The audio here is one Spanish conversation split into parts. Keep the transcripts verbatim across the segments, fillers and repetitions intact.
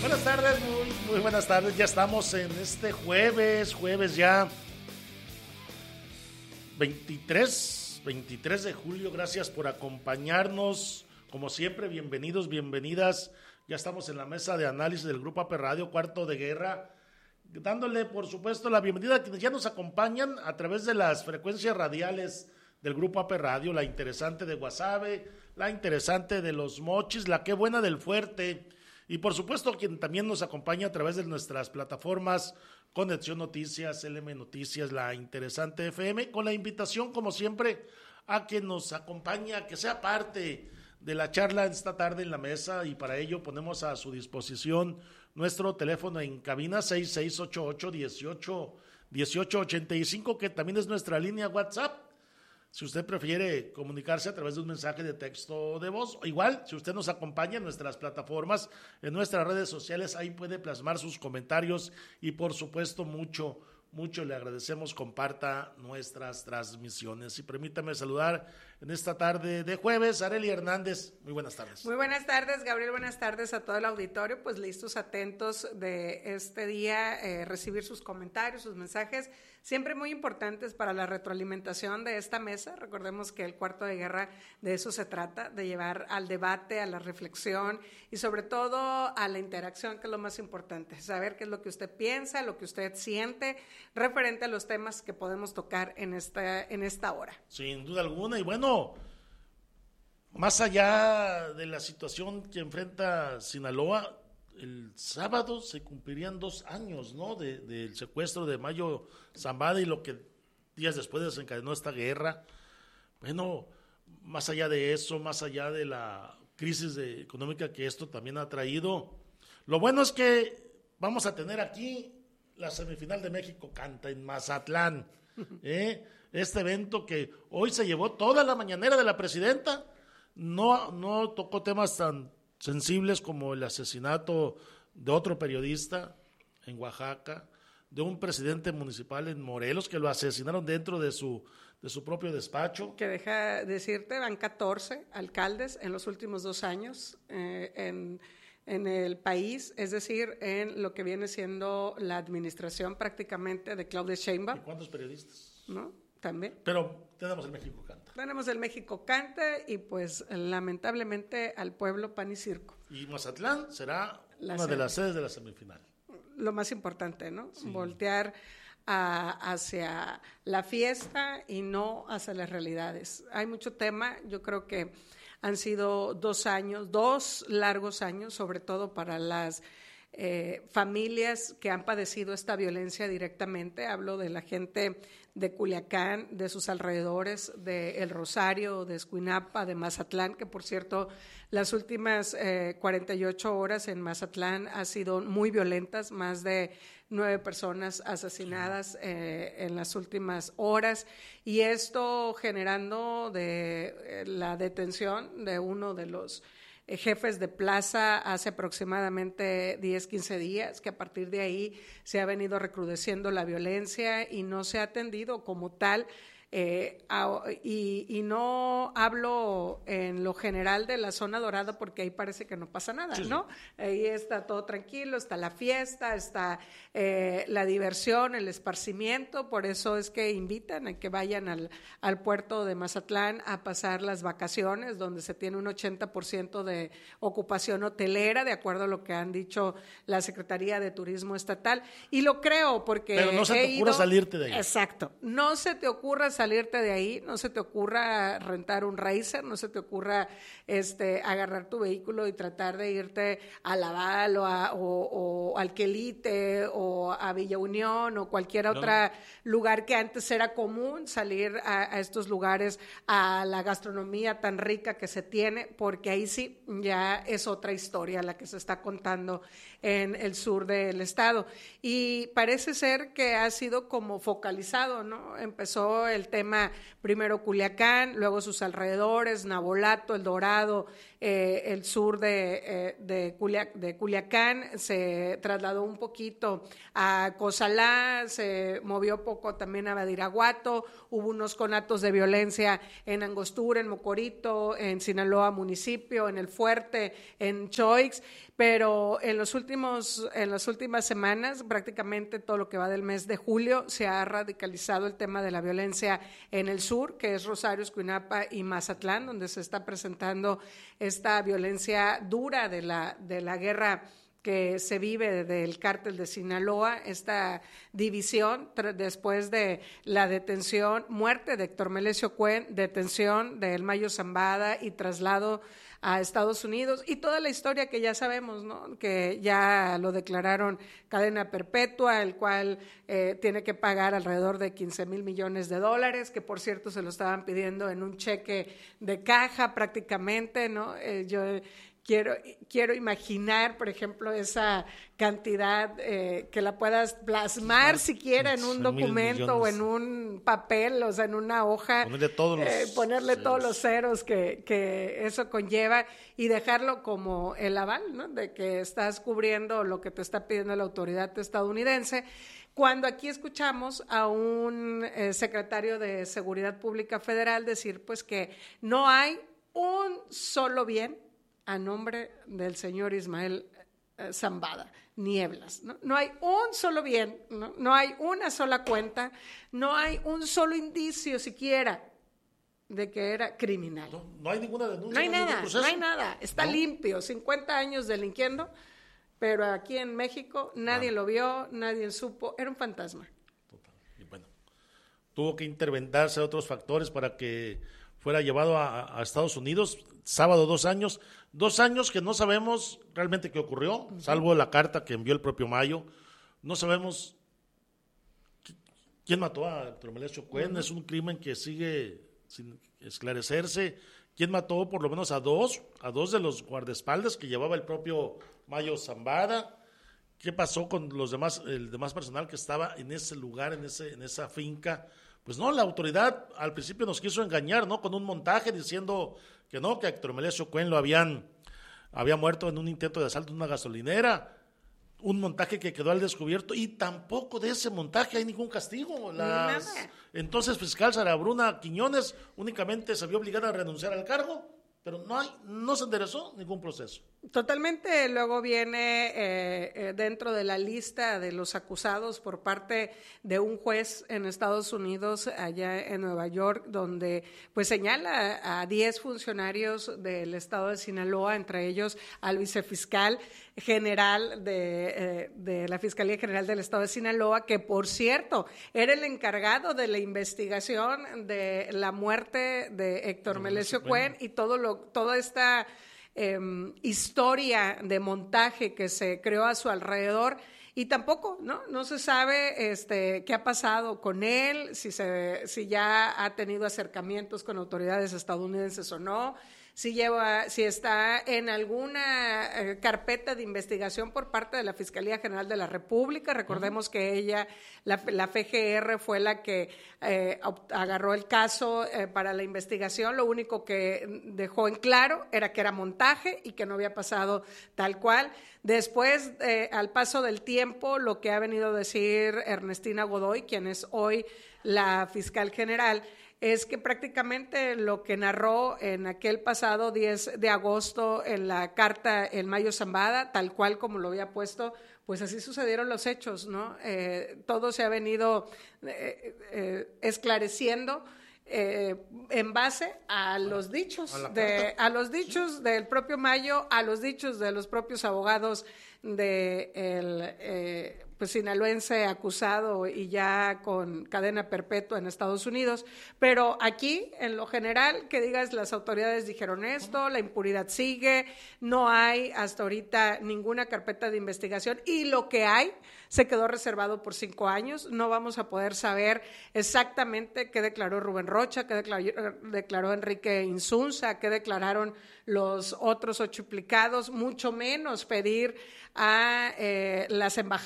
Buenas tardes, muy, muy buenas tardes. Ya estamos en este jueves, jueves ya veintitrés, veintitrés de julio. Gracias por acompañarnos. Como siempre, bienvenidos, bienvenidas. Ya estamos en la mesa de análisis del Grupo A P Radio, Cuarto de Guerra, dándole, por supuesto, la bienvenida a quienes ya nos acompañan a través de las frecuencias radiales del Grupo A P Radio, la interesante de Guasave, la interesante de Los Mochis, la Qué Buena del Fuerte, y por supuesto quien también nos acompaña a través de nuestras plataformas Conexión Noticias, L M Noticias, la interesante F M, con la invitación, como siempre, a que nos acompañe, a que sea parte de la charla esta tarde en la mesa, y para ello ponemos a su disposición nuestro teléfono en cabina seis seis ocho ocho, dieciocho, dieciocho ochenta y cinco, que también es nuestra línea WhatsApp. Si usted prefiere comunicarse a través de un mensaje de texto o de voz, o igual, si usted nos acompaña en nuestras plataformas, en nuestras redes sociales, ahí puede plasmar sus comentarios y por supuesto mucho, mucho le agradecemos, comparta nuestras transmisiones. Y permítame saludar en esta tarde de jueves, Arely Hernández, muy buenas tardes. Muy buenas tardes, Gabriel, buenas tardes a todo el auditorio, pues listos, atentos de este día, eh, recibir sus comentarios, sus mensajes, siempre muy importantes para la retroalimentación de esta mesa. Recordemos que el Cuarto de Guerra de eso se trata, de llevar al debate, a la reflexión y sobre todo a la interacción, que es lo más importante, saber qué es lo que usted piensa, lo que usted siente, referente a los temas que podemos tocar en esta, en esta hora. Sin duda alguna, y bueno, más allá de la situación que enfrenta Sinaloa, el sábado se cumplirían dos años, ¿no?, de, del secuestro de Mayo Zambada y lo que días después desencadenó esta guerra. Bueno, más allá de eso, más allá de la crisis de, económica que esto también ha traído, lo bueno es que vamos a tener aquí la semifinal de México Canta en Mazatlán, ¿eh? Este evento que hoy se llevó toda la mañanera de la presidenta, no, no tocó temas tan sensibles como el asesinato de otro periodista en Oaxaca, de un presidente municipal en Morelos que lo asesinaron dentro de su, de su propio despacho. Que deja decirte, van catorce alcaldes en los últimos dos años eh, en, en el país, es decir, en lo que viene siendo la administración prácticamente de Claudia Sheinbaum. ¿Y cuántos periodistas? ¿No? También. Pero tenemos el México Canta. Tenemos el México Canta y pues lamentablemente al pueblo pan y circo. Y Mazatlán será la una sede. de las sedes de la semifinal. Lo más importante, ¿no? Sí. Voltear a, hacia la fiesta y no hacia las realidades. Hay mucho tema, yo creo que han sido dos años, dos largos años, sobre todo para las eh, familias que han padecido esta violencia directamente. Hablo de la gente de Culiacán, de sus alrededores, de El Rosario, de Escuinapa, de Mazatlán, que por cierto las últimas eh, cuarenta y ocho horas en Mazatlán han sido muy violentas, más de nueve personas asesinadas eh, en las últimas horas, y esto generando de eh, la detención de uno de los jefes de plaza hace aproximadamente diez, quince días, que a partir de ahí se ha venido recrudeciendo la violencia y no se ha atendido como tal. Eh, a, y, y no hablo en lo general de la zona dorada porque ahí parece que no pasa nada, sí, ¿no? Sí. Ahí está todo tranquilo, está la fiesta, está eh, la diversión, el esparcimiento, por eso es que invitan a que vayan al, al puerto de Mazatlán a pasar las vacaciones, donde se tiene un ochenta por ciento de ocupación hotelera, de acuerdo a lo que han dicho la Secretaría de Turismo Estatal, y lo creo porque Pero no se te ocurra ido, salirte de ahí. Exacto, no se te ocurra salirte salirte de ahí, no se te ocurra rentar un Racer, no se te ocurra este, agarrar tu vehículo y tratar de irte a Laval o, a, o, o al Quelite o a Villa Unión o cualquier otro no. lugar que antes era común salir a, a estos lugares, a la gastronomía tan rica que se tiene, porque ahí sí ya es otra historia la que se está contando en el sur del estado. Y parece ser que ha sido como focalizado, ¿no? Empezó el tema primero Culiacán, luego sus alrededores, Navolato, El Dorado, eh, el sur de, eh, de, Culia, de Culiacán, se trasladó un poquito a Cozalá, se movió poco también a Badiraguato, hubo unos conatos de violencia en Angostura, en Mocorito, en Sinaloa municipio, en El Fuerte, en Choix, pero en los últimos, en las últimas semanas, prácticamente todo lo que va del mes de julio, se ha radicalizado el tema de la violencia en el sur, que es Rosario, Escuinapa y Mazatlán, donde se está presentando esta violencia dura de la, de la guerra que se vive del cártel de Sinaloa, esta división después de la detención, muerte de Héctor Melesio Cuen, detención de El Mayo Zambada y traslado a Estados Unidos, y toda la historia que ya sabemos, ¿no? Que ya lo declararon cadena perpetua, el cual eh, tiene que pagar alrededor de quince mil millones de dólares, que por cierto se lo estaban pidiendo en un cheque de caja prácticamente, ¿no? Eh, yo Quiero, quiero imaginar, por ejemplo, esa cantidad eh, que la puedas plasmar siquiera en un documento o en un papel, o sea, en una hoja. Ponerle todos los, eh, ponerle ceros. todos los ceros que, que eso conlleva y dejarlo como el aval, ¿no? De que estás cubriendo lo que te está pidiendo la autoridad estadounidense. Cuando aquí escuchamos a un eh, secretario de Seguridad Pública Federal decir, pues, que no hay un solo bien a nombre del señor Ismael eh, Zambada, Nieblas, ¿no? No hay un solo bien, ¿no? No hay una sola cuenta, no hay un solo indicio siquiera de que era criminal. No, no hay ninguna denuncia. No hay no hay nada, no hay nada, está ¿no? limpio, cincuenta años delinquiendo, pero aquí en México nadie ah. lo vio, nadie supo, era un fantasma. Total. Y bueno, tuvo que interventarse otros factores para que fuera llevado a, a Estados Unidos, sábado dos años, dos años que no sabemos realmente qué ocurrió, uh-huh. salvo la carta que envió el propio Mayo, no sabemos quién mató a Héctor Melesio Cuen, uh-huh. es un crimen que sigue sin esclarecerse, quién mató por lo menos a dos, a dos de los guardaespaldas que llevaba el propio Mayo Zambada, qué pasó con los demás, el demás personal que estaba en ese lugar, en ese, en esa finca. Pues no, la autoridad al principio nos quiso engañar, ¿no? Con un montaje diciendo que no, que a Héctor Melesio Cuen lo habían, había muerto en un intento de asalto en una gasolinera, un montaje que quedó al descubierto y tampoco de ese montaje hay ningún castigo. Las, entonces, fiscal Sara Bruna Quiñones únicamente se vio obligada a renunciar al cargo, pero no hay, no se enderezó ningún proceso. Totalmente, luego viene eh, eh, dentro de la lista de los acusados por parte de un juez en Estados Unidos, allá en Nueva York, donde pues señala a diez funcionarios del estado de Sinaloa, entre ellos al vicefiscal general de, eh, de la Fiscalía General del estado de Sinaloa, que por cierto era el encargado de la investigación de la muerte de Héctor Melesio Cuen y todo lo, toda esta Eh, historia de montaje que se creó a su alrededor, y tampoco, ¿no? No se sabe este, qué ha pasado con él, si, se, si ya ha tenido acercamientos con autoridades estadounidenses o no, si lleva, si está en alguna eh, carpeta de investigación por parte de la Fiscalía General de la República. Recordemos uh-huh. que ella, la, la F G R fue la que eh, agarró el caso eh, para la investigación. Lo único que dejó en claro era que era montaje y que no había pasado tal cual. Después, eh, al paso del tiempo, lo que ha venido a decir Ernestina Godoy, quien es hoy la fiscal general, es que prácticamente lo que narró en aquel pasado diez de agosto en la carta El Mayo Zambada, tal cual como lo había puesto, pues así sucedieron los hechos, ¿no? Eh, todo se ha venido eh, eh, esclareciendo eh, en base a los dichos, a, de, a los dichos sí. del propio Mayo, a los dichos de los propios abogados de el eh, pues sinaloense acusado y ya con cadena perpetua en Estados Unidos, pero aquí en lo general que digas las autoridades dijeron esto, la impunidad sigue, no hay hasta ahorita ninguna carpeta de investigación y lo que hay se quedó reservado por cinco años, no vamos a poder saber exactamente qué declaró Rubén Rocha, qué declaró, declaró Enrique Insunza, qué declararon los otros ocho implicados, mucho menos pedir a eh, las embajadas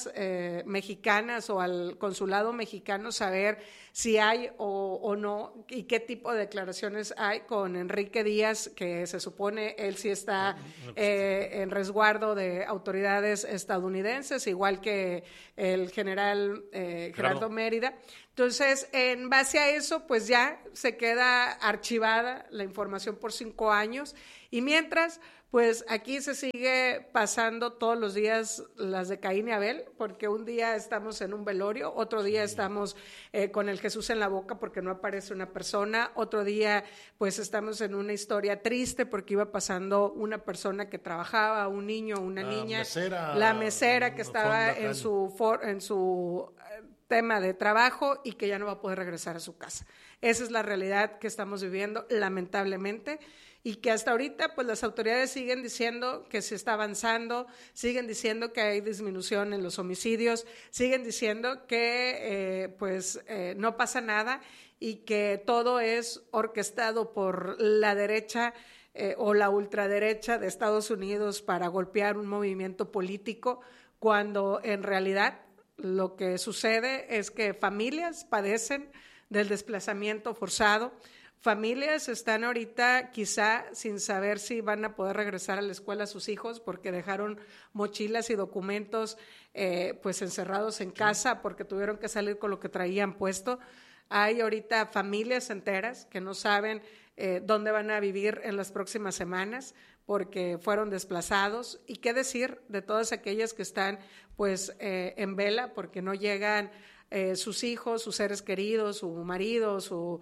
embajadas eh, mexicanas o al consulado mexicano saber si hay o, o no y qué tipo de declaraciones hay con Enrique Díaz, que se supone él sí está eh, en resguardo de autoridades estadounidenses, igual que el general eh, Gerardo claro. Mérida. Entonces, en base a eso, pues ya se queda archivada la información por cinco años y mientras, pues aquí se sigue pasando todos los días las de Caín y Abel, porque un día estamos en un velorio, otro día sí. estamos eh, con el Jesús en la boca porque no aparece una persona, otro día pues estamos en una historia triste porque iba pasando una persona que trabajaba, un niño, una la niña, mesera, la mesera que estaba en su, for, en su tema de trabajo y que ya no va a poder regresar a su casa. Esa es la realidad que estamos viviendo, lamentablemente, y que hasta ahorita pues las autoridades siguen diciendo que se está avanzando, siguen diciendo que hay disminución en los homicidios, siguen diciendo que eh, pues eh, no pasa nada y que todo es orquestado por la derecha eh, o la ultraderecha de Estados Unidos para golpear un movimiento político, cuando en realidad lo que sucede es que familias padecen del desplazamiento forzado, familias están ahorita quizá sin saber si van a poder regresar a la escuela a sus hijos porque dejaron mochilas y documentos eh, pues encerrados en casa porque tuvieron que salir con lo que traían puesto. Hay ahorita familias enteras que no saben eh, dónde van a vivir en las próximas semanas porque fueron desplazados. Y qué decir de todas aquellas que están pues eh, en vela porque no llegan eh, sus hijos, sus seres queridos, su marido, su,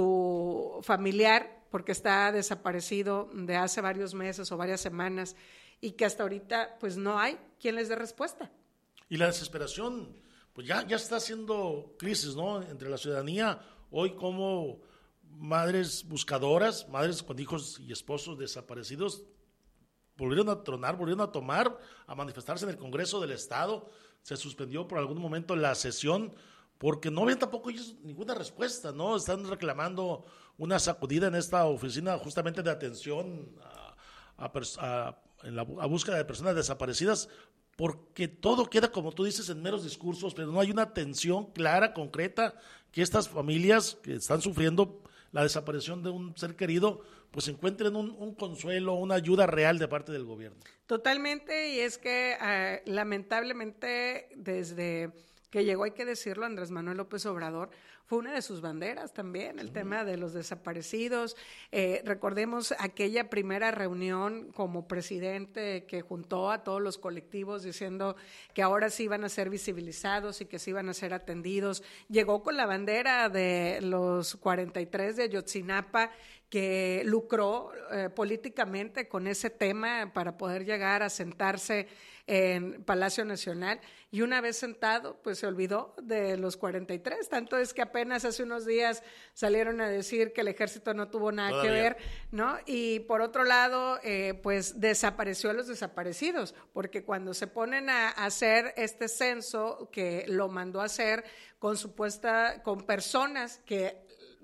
su familiar, porque está desaparecido de hace varios meses o varias semanas y que hasta ahorita pues no hay quien les dé respuesta. Y la desesperación pues ya, ya está haciendo crisis, ¿no? Entre la ciudadanía, hoy como madres buscadoras, madres con hijos y esposos desaparecidos, volvieron a tronar, volvieron a tomar, a manifestarse en el Congreso del Estado. Se suspendió por algún momento la sesión porque no había tampoco ellos ninguna respuesta, ¿no? Están reclamando una sacudida en esta oficina justamente de atención a, a, a, en la, a búsqueda de personas desaparecidas, porque todo queda, como tú dices, en meros discursos, pero no hay una atención clara, concreta, que estas familias que están sufriendo la desaparición de un ser querido, pues encuentren un, un consuelo, una ayuda real de parte del gobierno. Totalmente, y es que eh, lamentablemente desde que llegó, hay que decirlo, Andrés Manuel López Obrador, fue una de sus banderas también, el sí. tema de los desaparecidos. Eh, recordemos aquella primera reunión como presidente que juntó a todos los colectivos diciendo que ahora sí iban a ser visibilizados y que sí iban a ser atendidos. Llegó con la bandera de los cuarenta y tres de Ayotzinapa, que lucró eh, políticamente con ese tema para poder llegar a sentarse en Palacio Nacional, y una vez sentado, pues se olvidó de los cuarenta y tres, tanto es que apenas hace unos días salieron a decir que el ejército no tuvo nada Todavía. que ver, ¿no? Y por otro lado, eh, pues desapareció a los desaparecidos, porque cuando se ponen a hacer este censo, que lo mandó a hacer con supuesta, con personas que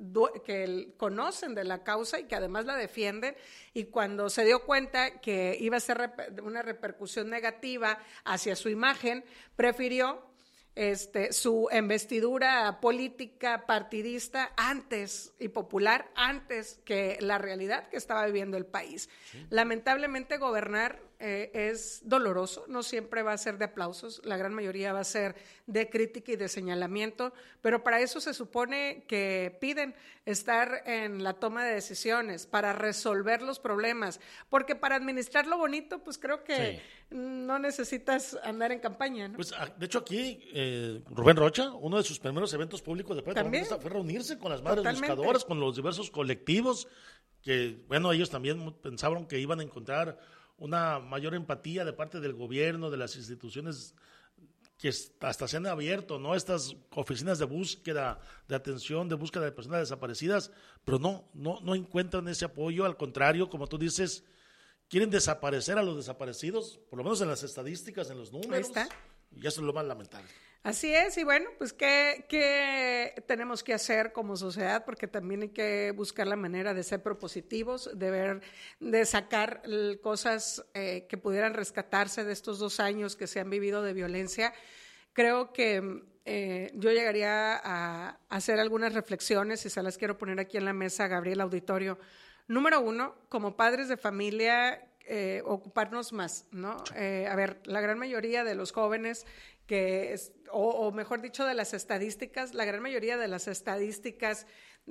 que conocen de la causa y que además la defienden, y cuando se dio cuenta que iba a ser una repercusión negativa hacia su imagen, prefirió este, su investidura política partidista antes y popular, antes que la realidad que estaba viviendo el país. Sí. Lamentablemente gobernar eh, es doloroso, no siempre va a ser de aplausos, la gran mayoría va a ser de crítica y de señalamiento, pero para eso se supone que piden estar en la toma de decisiones, para resolver los problemas, porque para administrar lo bonito, pues creo que sí. no necesitas andar en campaña, ¿no? Pues de hecho aquí eh, Rubén Rocha, uno de sus primeros eventos públicos después de la fue reunirse con las madres Totalmente. buscadoras, con los diversos colectivos, que bueno, ellos también pensaban que iban a encontrar una mayor empatía de parte del gobierno, de las instituciones que hasta se han abierto, ¿no? Estas oficinas de búsqueda, de atención, de búsqueda de personas desaparecidas, pero no, no, no encuentran ese apoyo, al contrario, como tú dices, quieren desaparecer a los desaparecidos, por lo menos en las estadísticas, en los números. Ahí está. Y eso es lo más lamentable. Así es, y bueno, pues ¿qué, qué tenemos que hacer como sociedad? Porque también hay que buscar la manera de ser propositivos, de ver, de sacar cosas eh, que pudieran rescatarse de estos dos años que se han vivido de violencia. creo que eh, yo llegaría a hacer algunas reflexiones y se las quiero poner aquí en la mesa, Gabriel, auditorio. Número uno, como padres de familia, eh, ocuparnos más, ¿no? Eh, a ver, la gran mayoría de los jóvenes que, es, o, o mejor dicho, de las estadísticas, la gran mayoría de las estadísticas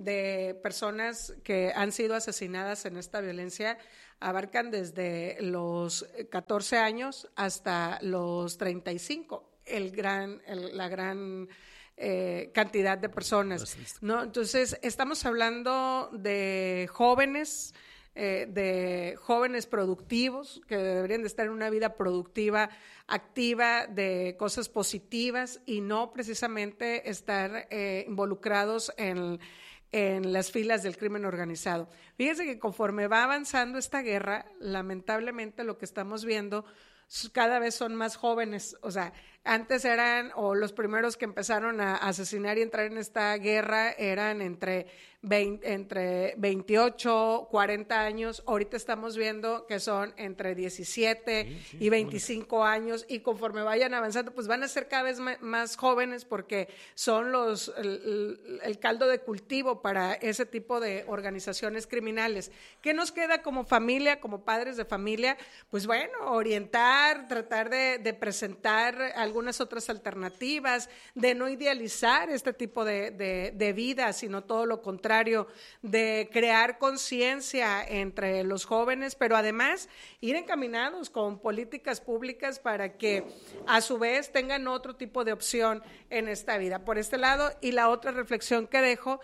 de personas que han sido asesinadas en esta violencia abarcan desde los catorce años hasta los treinta y cinco, el gran, el, la gran eh, cantidad de personas, ¿no? Entonces, estamos hablando de jóvenes, eh, de jóvenes productivos que deberían de estar en una vida productiva, activa, de cosas positivas y no precisamente estar eh, involucrados en en las filas del crimen organizado. Fíjense que conforme va avanzando esta guerra, lamentablemente lo que estamos viendo cada vez son más jóvenes, o sea, antes eran, o los primeros que empezaron a asesinar y entrar en esta guerra eran entre, veinte, entre veintiocho, cuarenta años, ahorita estamos viendo que son entre diecisiete sí, sí, y veinticinco bueno. años, y conforme vayan avanzando, pues van a ser cada vez más jóvenes porque son los el, el caldo de cultivo para ese tipo de organizaciones criminales. ¿Qué nos queda como familia, como padres de familia? Pues bueno, orientar, tratar de, de presentar algunas otras alternativas, de no idealizar este tipo de, de, de vida, sino todo lo contrario, de crear conciencia entre los jóvenes, pero además ir encaminados con políticas públicas para que a su vez tengan otro tipo de opción en esta vida. Por este lado, y la otra reflexión que dejo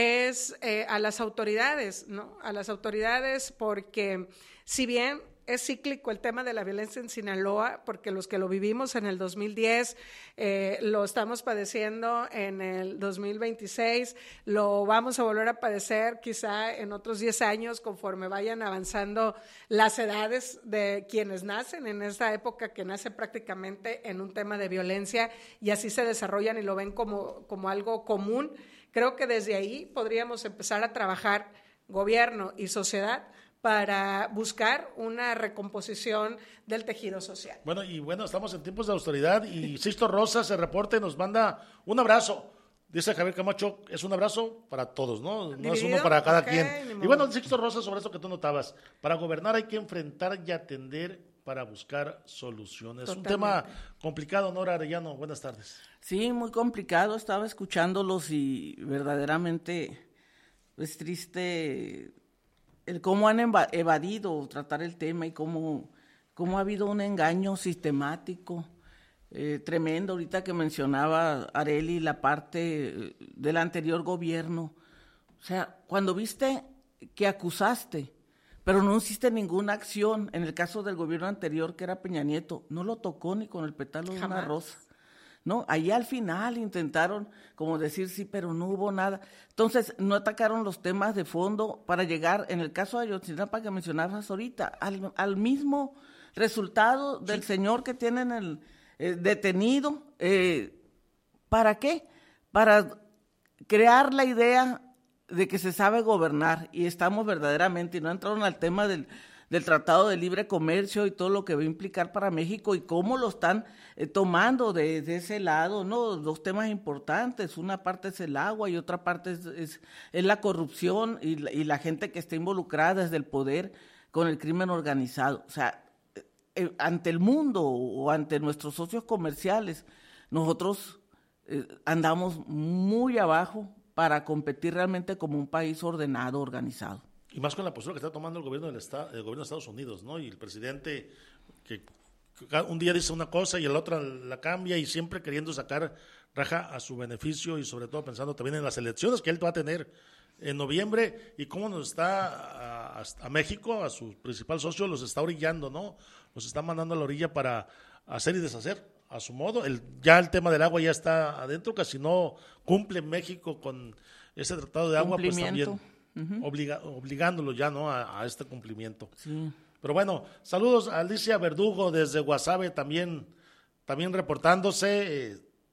es eh, a las autoridades, ¿no? A las autoridades, porque si bien es cíclico el tema de la violencia en Sinaloa, porque los que lo vivimos en el dos mil diez, eh, lo estamos padeciendo en el dos mil veintiséis, lo vamos a volver a padecer quizá en otros diez años conforme vayan avanzando las edades de quienes nacen en esta época, que nace prácticamente en un tema de violencia y así se desarrollan y lo ven como, como algo común. Creo que desde ahí podríamos empezar a trabajar gobierno y sociedad para buscar una recomposición del tejido social. Bueno, y bueno, estamos en tiempos de austeridad y Sixto Rosa se reporta y nos manda un abrazo. Dice Javier Camacho, es un abrazo para todos, ¿no? No es uno para cada okay, quien. Y bueno, Sixto Rosa, sobre eso que tú notabas, para gobernar hay que enfrentar y atender para buscar soluciones. Totalmente. Un tema complicado, Nora Arellano, buenas tardes. Sí, muy complicado, estaba escuchándolos y verdaderamente es triste el cómo han evadido tratar el tema y cómo, cómo ha habido un engaño sistemático eh, tremendo. Ahorita que mencionaba Areli la parte del anterior gobierno, o sea, cuando viste que acusaste, pero no hiciste ninguna acción, en el caso del gobierno anterior que era Peña Nieto, no lo tocó ni con el pétalo de una rosa. ¿No? Ahí al final intentaron como decir sí, pero no hubo nada. Entonces, no atacaron los temas de fondo para llegar, en el caso de Ayotzinapa que mencionabas ahorita, al, al mismo resultado del sí. señor que tienen el eh, detenido. Eh, ¿Para qué? Para crear la idea de que se sabe gobernar y estamos verdaderamente, y no entraron al tema del del Tratado de Libre Comercio y todo lo que va a implicar para México y cómo lo están eh, tomando de, de ese lado, ¿no? Dos temas importantes, una parte es el agua y otra parte es, es, es la corrupción y la, y la gente que está involucrada desde el poder con el crimen organizado. O sea, eh, ante el mundo o ante nuestros socios comerciales, nosotros eh, andamos muy abajo para competir realmente como un país ordenado, organizado. Y más con la postura que está tomando el gobierno del Estado, el gobierno de Estados Unidos, ¿no? Y el presidente que un día dice una cosa y el otro la cambia y siempre queriendo sacar raja a su beneficio y sobre todo pensando también en las elecciones que él va a tener en noviembre y cómo nos está a, a México, a su principal socio, los está orillando, ¿no? Los está mandando a la orilla para hacer y deshacer a su modo. El, ya el tema del agua ya está adentro, casi no cumple México con ese tratado de agua, pues también uh-huh. obliga, obligándolo ya, ¿no? A, a este cumplimiento. Sí. Pero bueno, saludos a Alicia Verdugo desde Guasave también, también reportándose. Eh,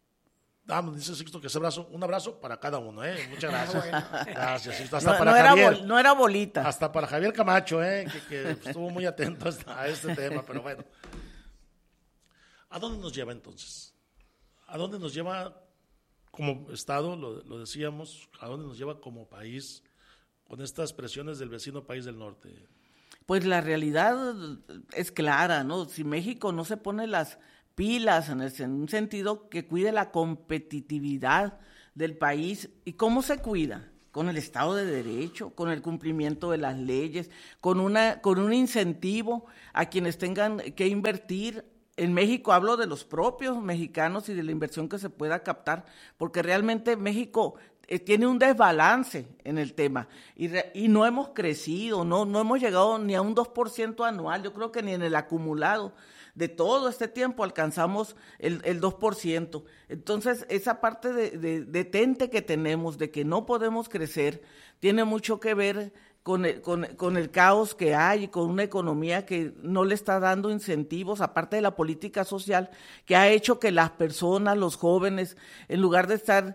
Ah, dice Sixto que ese abrazo, un abrazo para cada uno, ¿eh? Muchas gracias. Bueno. Gracias, Sixto. Hasta no, para no Javier. Era bol, no era bolita. Hasta para Javier Camacho, ¿eh? Que, que estuvo muy atento a este tema, pero bueno. ¿A dónde nos lleva entonces? ¿a dónde nos lleva como Estado, lo, lo decíamos, a dónde nos lleva como país con estas presiones del vecino país del norte? Pues la realidad es clara, ¿no? Si México no se pone las pilas en, el, en un sentido que cuide la competitividad del país, ¿y cómo se cuida? Con el Estado de Derecho, con el cumplimiento de las leyes, con una con un incentivo a quienes tengan que invertir. En México hablo de los propios mexicanos y de la inversión que se pueda captar, porque realmente México eh, tiene un desbalance en el tema y, re, y no hemos crecido, no, no hemos llegado ni a un dos por ciento anual, yo creo que ni en el acumulado de todo este tiempo alcanzamos el, el dos por ciento. Entonces, esa parte de, de, de tente que tenemos, de que no podemos crecer, tiene mucho que ver con el, con, con el caos que hay y con una economía que no le está dando incentivos, aparte de la política social, que ha hecho que las personas, los jóvenes, en lugar de estar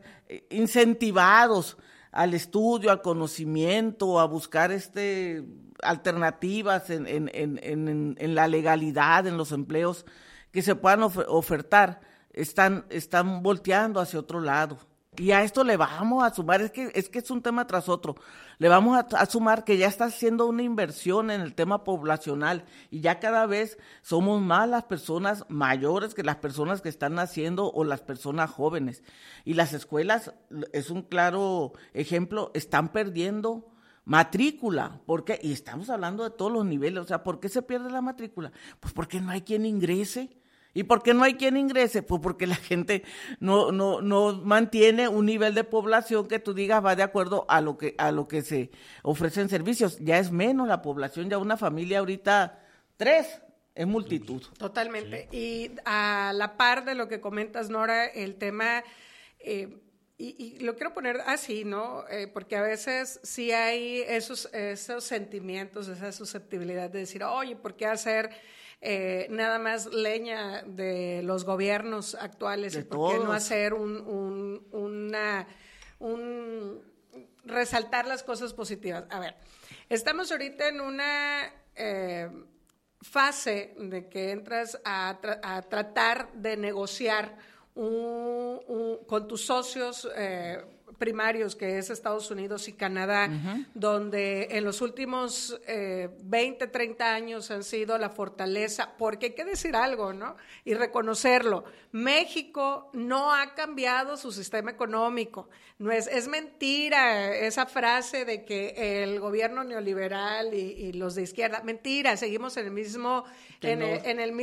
incentivados al estudio, al conocimiento, a buscar este alternativas en, en, en, en, en la legalidad, en los empleos que se puedan of- ofertar, están, están volteando hacia otro lado. Y a esto le vamos a sumar, es que es que es un tema tras otro, le vamos a, a sumar que ya está haciendo una inversión en el tema poblacional y ya cada vez somos más las personas mayores que las personas que están naciendo o las personas jóvenes. Y las escuelas, es un claro ejemplo, están perdiendo matrícula. ¿Por qué? Y estamos hablando de todos los niveles, o sea, ¿por qué se pierde la matrícula? Pues porque no hay quien ingrese. ¿Y por qué no hay quien ingrese? Pues porque la gente no no no mantiene un nivel de población que tú digas va de acuerdo a lo que a lo que se ofrecen servicios. Ya es menos la población, ya una familia ahorita tres es multitud. Totalmente. Sí. Y a la par de lo que comentas, Nora, el tema eh, y, y lo quiero poner así, ¿no? Eh, porque a veces sí hay esos esos sentimientos, esa susceptibilidad de decir, oye, ¿por qué hacer Eh, nada más leña de los gobiernos actuales? ¿Y por qué no hacer un, un, una, un resaltar las cosas positivas? A ver, estamos ahorita en una eh, fase de que entras a, tra- a tratar de negociar un, un, con tus socios eh, primarios, que es Estados Unidos y Canadá, uh-huh. donde en los últimos eh, veinte, treinta años han sido la fortaleza, porque hay que decir algo, ¿no? Y reconocerlo. México no ha cambiado su sistema económico. No es, es mentira esa frase de que el gobierno neoliberal y, y los de izquierda, mentira, seguimos en el mismo, en no. el, en el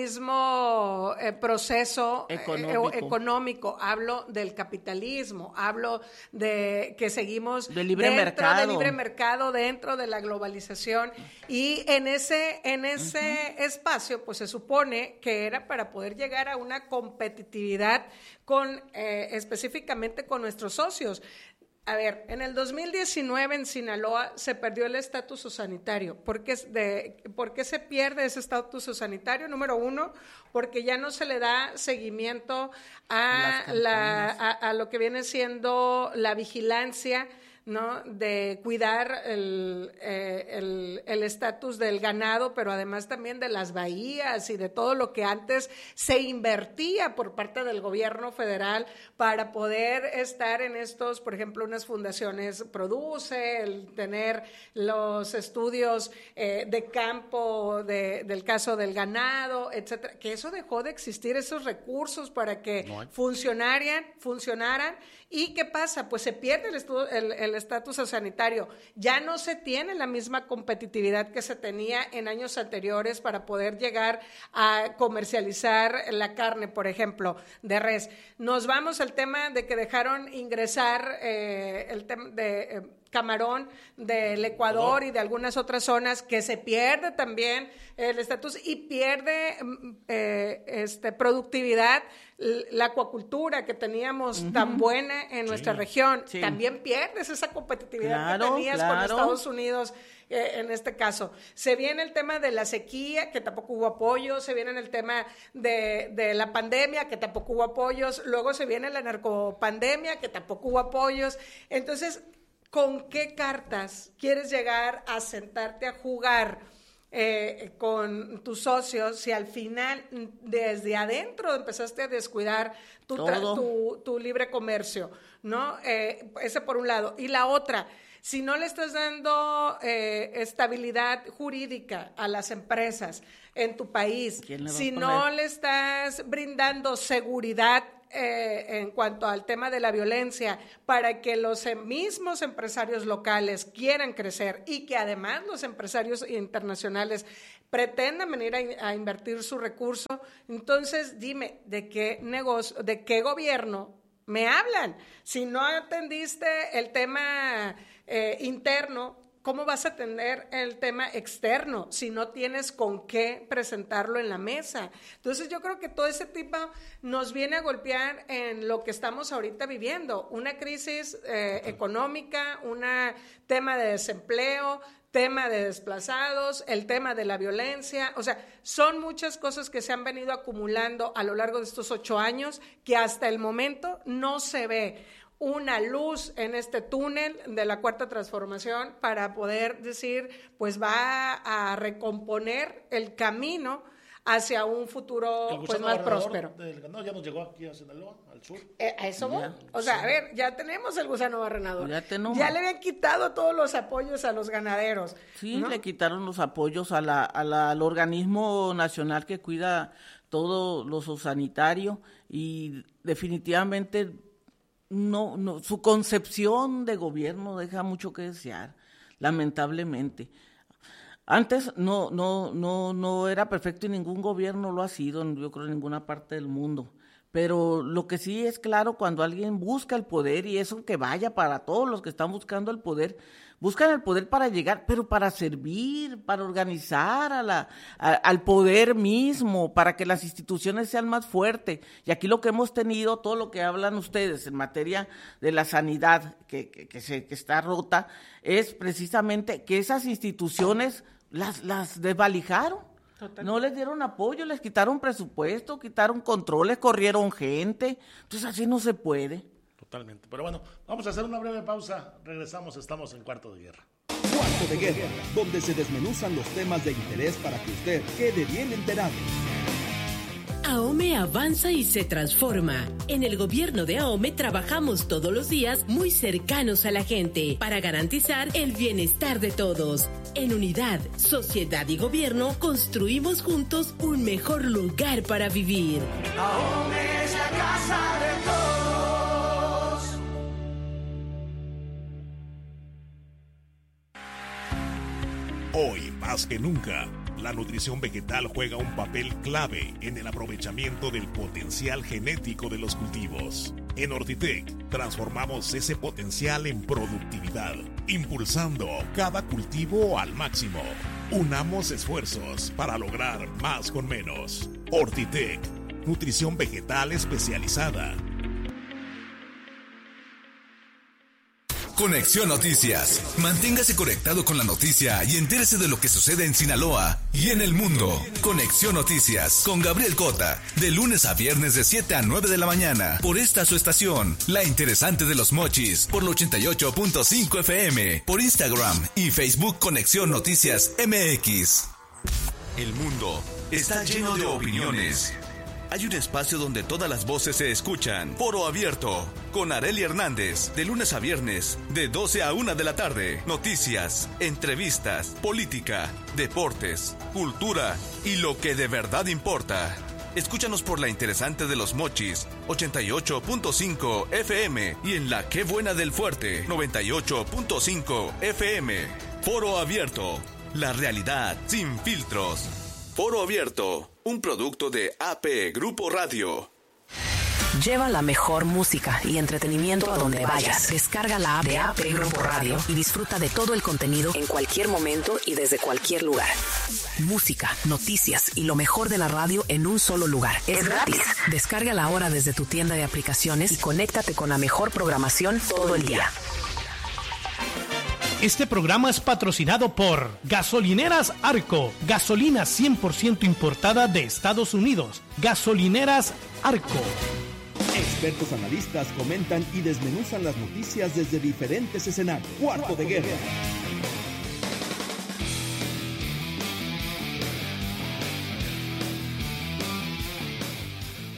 mismo eh, proceso económico. Eh, económico. Hablo del capitalismo, hablo de De, que seguimos de libre dentro mercado. del libre mercado, dentro de la globalización, y en ese, en ese uh-huh. espacio, pues se supone que era para poder llegar a una competitividad con, eh, específicamente con nuestros socios. A ver, en el dos mil diecinueve en Sinaloa se perdió el estatus sanitario. ¿Por qué, de, ¿Por qué se pierde ese estatus sanitario? Número uno, porque ya no se le da seguimiento a, la, a, a lo que viene siendo la vigilancia, ¿no? De cuidar el eh, el estatus del ganado, pero además también de las bahías y de todo lo que antes se invertía por parte del gobierno federal para poder estar en estos, por ejemplo, unas fundaciones Produce, el tener los estudios eh, de campo de, del caso del ganado, etcétera, que eso dejó de existir, esos recursos para que no funcionaran, funcionaran. ¿Y qué pasa? Pues se pierde el estu- el, el estatus sanitario. Ya no se tiene la misma competitividad que se tenía en años anteriores para poder llegar a comercializar la carne, por ejemplo, de res. Nos vamos al tema de que dejaron ingresar eh, el tema de eh, camarón del Ecuador y de algunas otras zonas, que se pierde también el estatus y pierde eh, este, productividad. La acuacultura que teníamos uh-huh. tan buena en sí. nuestra región, sí. también pierdes esa competitividad claro, que tenías claro. con Estados Unidos eh, en este caso. Se viene el tema de la sequía, que tampoco hubo apoyo, se viene el tema de, de la pandemia, que tampoco hubo apoyos, luego se viene la narcopandemia, que tampoco hubo apoyos. Entonces, ¿con qué cartas quieres llegar a sentarte a jugar eh, con tus socios si al final desde adentro empezaste a descuidar tu, tra- tu, tu libre comercio, ¿no? Eh, ese por un lado. Y la otra, si no le estás dando eh, estabilidad jurídica a las empresas en tu país, si no le estás brindando seguridad eh, en cuanto al tema de la violencia para que los mismos empresarios locales quieran crecer y que además los empresarios internacionales pretendan venir a, a invertir su recurso, entonces dime, ¿de qué negocio, de qué gobierno me hablan? Si no atendiste el tema eh, interno, ¿cómo vas a atender el tema externo si no tienes con qué presentarlo en la mesa? Entonces yo creo que todo ese tipo nos viene a golpear en lo que estamos ahorita viviendo, una crisis eh, económica, un tema de desempleo, tema de desplazados, el tema de la violencia, o sea, son muchas cosas que se han venido acumulando a lo largo de estos ocho años que hasta el momento no se ve una luz en este túnel de la cuarta transformación para poder decir, pues va a recomponer el camino hacia un futuro pues más próspero. Del ganado ya nos llegó aquí a Sinaloa, al sur. Eh, a eso voy. O sea, sí. A ver, ya tenemos el gusano barrenador. Ya, ya le habían quitado todos los apoyos a los ganaderos. Sí, ¿no? Le quitaron los apoyos a la, a la, al organismo nacional que cuida todo lo sanitario y definitivamente no, no, su concepción de gobierno deja mucho que desear, lamentablemente. Antes no, no, no, no era perfecto y ningún gobierno lo ha sido, yo creo, en ninguna parte del mundo. Pero lo que sí es claro, cuando alguien busca el poder, y eso que vaya para todos los que están buscando el poder, buscan el poder para llegar, pero para servir, para organizar a la, a, al poder mismo, para que las instituciones sean más fuertes. Y aquí lo que hemos tenido, todo lo que hablan ustedes en materia de la sanidad que, que, que, se, que está rota, es precisamente que esas instituciones las, las desvalijaron. Total. No les dieron apoyo, les quitaron presupuesto, quitaron controles, corrieron gente. Entonces así no se puede. Totalmente. Pero bueno, vamos a hacer una breve pausa. Regresamos, estamos en Cuarto de Guerra. Cuarto de Guerra, donde se desmenuzan los temas de interés para que usted quede bien enterado. AOME avanza y se transforma. En el gobierno de AOME trabajamos todos los días muy cercanos a la gente para garantizar el bienestar de todos. En unidad, sociedad y gobierno construimos juntos un mejor lugar para vivir. AOME es la casa de todos. Hoy, más que nunca, la nutrición vegetal juega un papel clave en el aprovechamiento del potencial genético de los cultivos. En Ortitec, transformamos ese potencial en productividad, impulsando cada cultivo al máximo. Unamos esfuerzos para lograr más con menos. Ortitec, nutrición vegetal especializada. Conexión Noticias. Manténgase conectado con la noticia y entérese de lo que sucede en Sinaloa y en el mundo. Conexión Noticias con Gabriel Cota, de lunes a viernes de siete a nueve de la mañana, por esta su estación, La Interesante de los Mochis, por la ochenta y ocho punto cinco F M, por Instagram y Facebook Conexión Noticias M X. El mundo está lleno de opiniones. Hay un espacio donde todas las voces se escuchan. Foro Abierto, con Arely Hernández, de lunes a viernes, de doce a una de la tarde. Noticias, entrevistas, política, deportes, cultura y lo que de verdad importa. Escúchanos por La Interesante de los Mochis, ochenta y ocho punto cinco F M, y en La Qué Buena del Fuerte, noventa y ocho punto cinco F M. Foro Abierto, la realidad sin filtros. Foro Abierto, un producto de A P Grupo Radio. Lleva la mejor música y entretenimiento a donde vayas. Descarga la app de A P Grupo Radio y disfruta de todo el contenido en cualquier momento y desde cualquier lugar. Música, noticias y lo mejor de la radio en un solo lugar. Es gratis. Descárgala ahora desde tu tienda de aplicaciones y conéctate con la mejor programación todo el día. Este programa es patrocinado por Gasolineras Arco, gasolina cien por ciento importada de Estados Unidos. Gasolineras Arco. Expertos analistas comentan y desmenuzan las noticias desde diferentes escenarios. Cuarto de Guerra.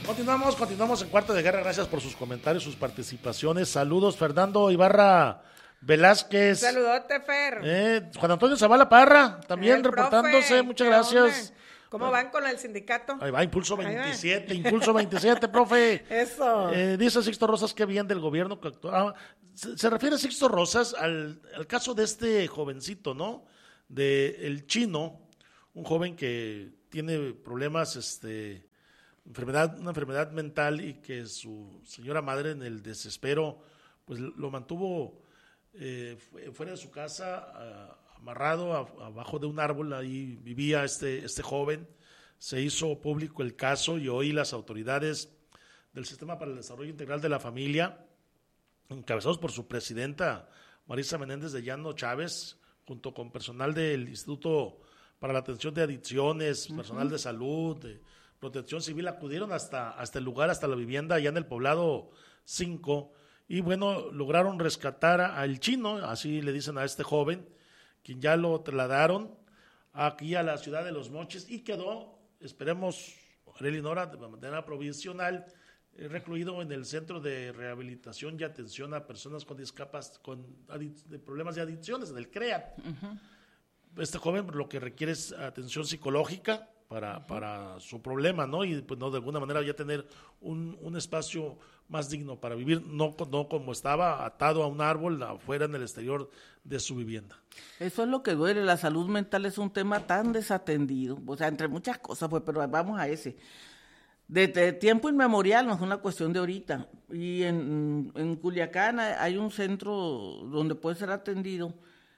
Continuamos, continuamos en Cuarto de Guerra. Gracias por sus comentarios, sus participaciones. Saludos, Fernando Ibarra Velázquez. Saludote, Fer. Eh, Juan Antonio Zavala Parra, también el reportándose. profe, Muchas ¿qué gracias. onda? ¿Cómo van con el sindicato? Ahí va, Impulso Ahí va. veintisiete, Impulso veintisiete, profe. Eso. Eh, dice Sixto Rosas, qué bien del gobierno que actúa. Ah, se, se refiere Sixto Rosas al, al caso de este jovencito, ¿no? De el chino, un joven que tiene problemas, este, enfermedad, una enfermedad mental y que su señora madre en el desespero, pues lo mantuvo eh, fuera de su casa, uh, amarrado a, abajo de un árbol. Ahí vivía este, este joven. Se hizo público el caso y hoy las autoridades del Sistema para el Desarrollo Integral de la Familia, encabezados por su presidenta Marisa Menéndez de Llano Chávez, junto con personal del Instituto para la Atención de Adicciones, uh-huh. personal de salud, de Protección Civil, acudieron hasta, hasta el lugar, hasta la vivienda, allá en el poblado cinco, y bueno, lograron rescatar al chino, así le dicen a este joven, quien ya lo trasladaron aquí a la ciudad de Los Mochis y quedó, esperemos, Arely Nora, de manera provisional, eh, recluido en el Centro de Rehabilitación y Atención a Personas con discapacidad, con adic- de problemas de adicciones, en el CREAT. Uh-huh. Este joven lo que requiere es atención psicológica para, uh-huh. para su problema, ¿no? Y pues no, de alguna manera ya tener un, un espacio más digno para vivir, no, no como estaba atado a un árbol afuera en el exterior de su vivienda. Eso es lo que duele, la salud mental es un tema tan desatendido, o sea, entre muchas cosas, pues, pero vamos a ese. Desde tiempo inmemorial, no es una cuestión de ahorita, y en, en Culiacán hay un centro donde puede ser atendido,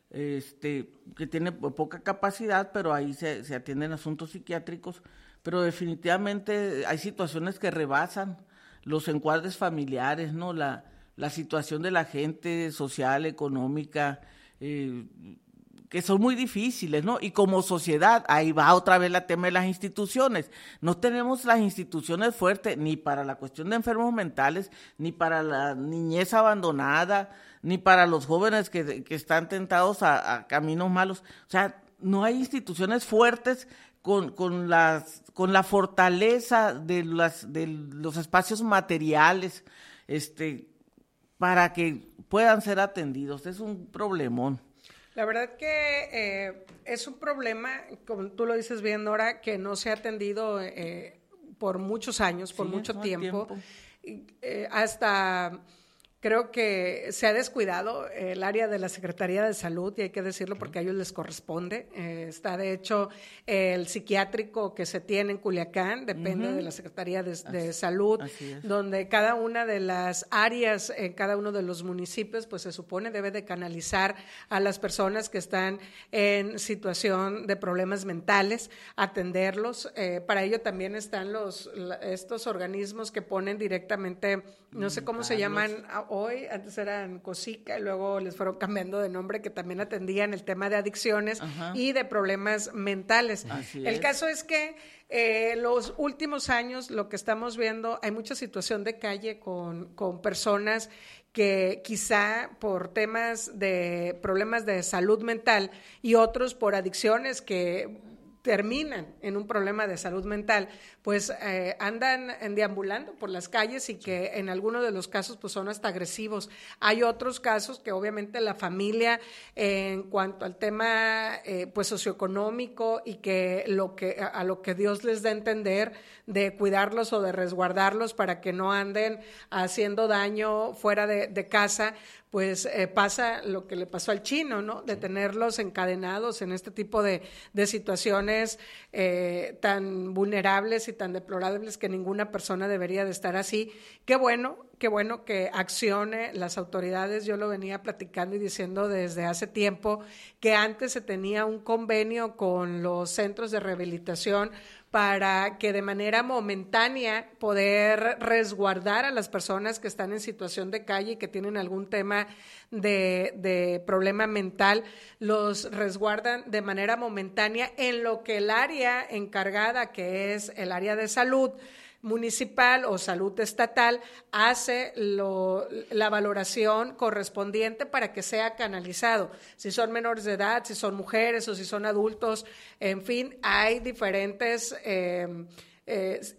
este, que tiene poca capacidad, pero ahí se, se atienden asuntos psiquiátricos, pero definitivamente hay situaciones que rebasan los encuadres familiares, ¿no? La, la situación de la gente social, económica, eh, que son muy difíciles, ¿no? Y como sociedad, ahí va otra vez el tema de las instituciones. No tenemos las instituciones fuertes ni para la cuestión de enfermos mentales, ni para la niñez abandonada, ni para los jóvenes que, que están tentados a, a caminos malos. O sea, no hay instituciones fuertes con, con, las, con la fortaleza de, las, de los espacios materiales, este, para que puedan ser atendidos. Es un problemón. La verdad que eh, es un problema, como tú lo dices bien, Nora, que no se ha atendido eh, por muchos años, por sí, mucho tiempo. tiempo. Y, eh, hasta creo que se ha descuidado el área de la Secretaría de Salud, y hay que decirlo porque a ellos les corresponde. Eh, está, de hecho, el psiquiátrico que se tiene en Culiacán, depende uh-huh. de la Secretaría de, de así, Salud, donde cada una de las áreas en cada uno de los municipios, pues se supone debe de canalizar a las personas que están en situación de problemas mentales, atenderlos. Eh, para ello también están los estos organismos que ponen directamente, no sé cómo se llaman hoy, antes eran COSICA y luego les fueron cambiando de nombre, que también atendían el tema de adicciones Ajá. y de problemas mentales. Así el es. Caso es que eh, los últimos años lo que estamos viendo, hay mucha situación de calle con, con personas que quizá por temas de problemas de salud mental y otros por adicciones que terminan en un problema de salud mental, pues eh, andan deambulando por las calles y que en algunos de los casos pues son hasta agresivos. Hay otros casos que obviamente la familia eh, en cuanto al tema eh, pues socioeconómico y que lo que a lo que Dios les da a entender de cuidarlos o de resguardarlos para que no anden haciendo daño fuera de, de casa, pues eh, pasa lo que le pasó al chino, ¿no? De tenerlos encadenados en este tipo de, de situaciones eh, tan vulnerables y tan deplorables que ninguna persona debería de estar así. Qué bueno, qué bueno que accione las autoridades. Yo lo venía platicando y diciendo desde hace tiempo que antes se tenía un convenio con los centros de rehabilitación para que de manera momentánea poder resguardar a las personas que están en situación de calle y que tienen algún tema de, de problema mental, los resguardan de manera momentánea en lo que el área encargada, que es el área de salud municipal o salud estatal, hace lo, la valoración correspondiente para que sea canalizado. Si son menores de edad, si son mujeres o si son adultos, en fin, hay diferentes eh, eh,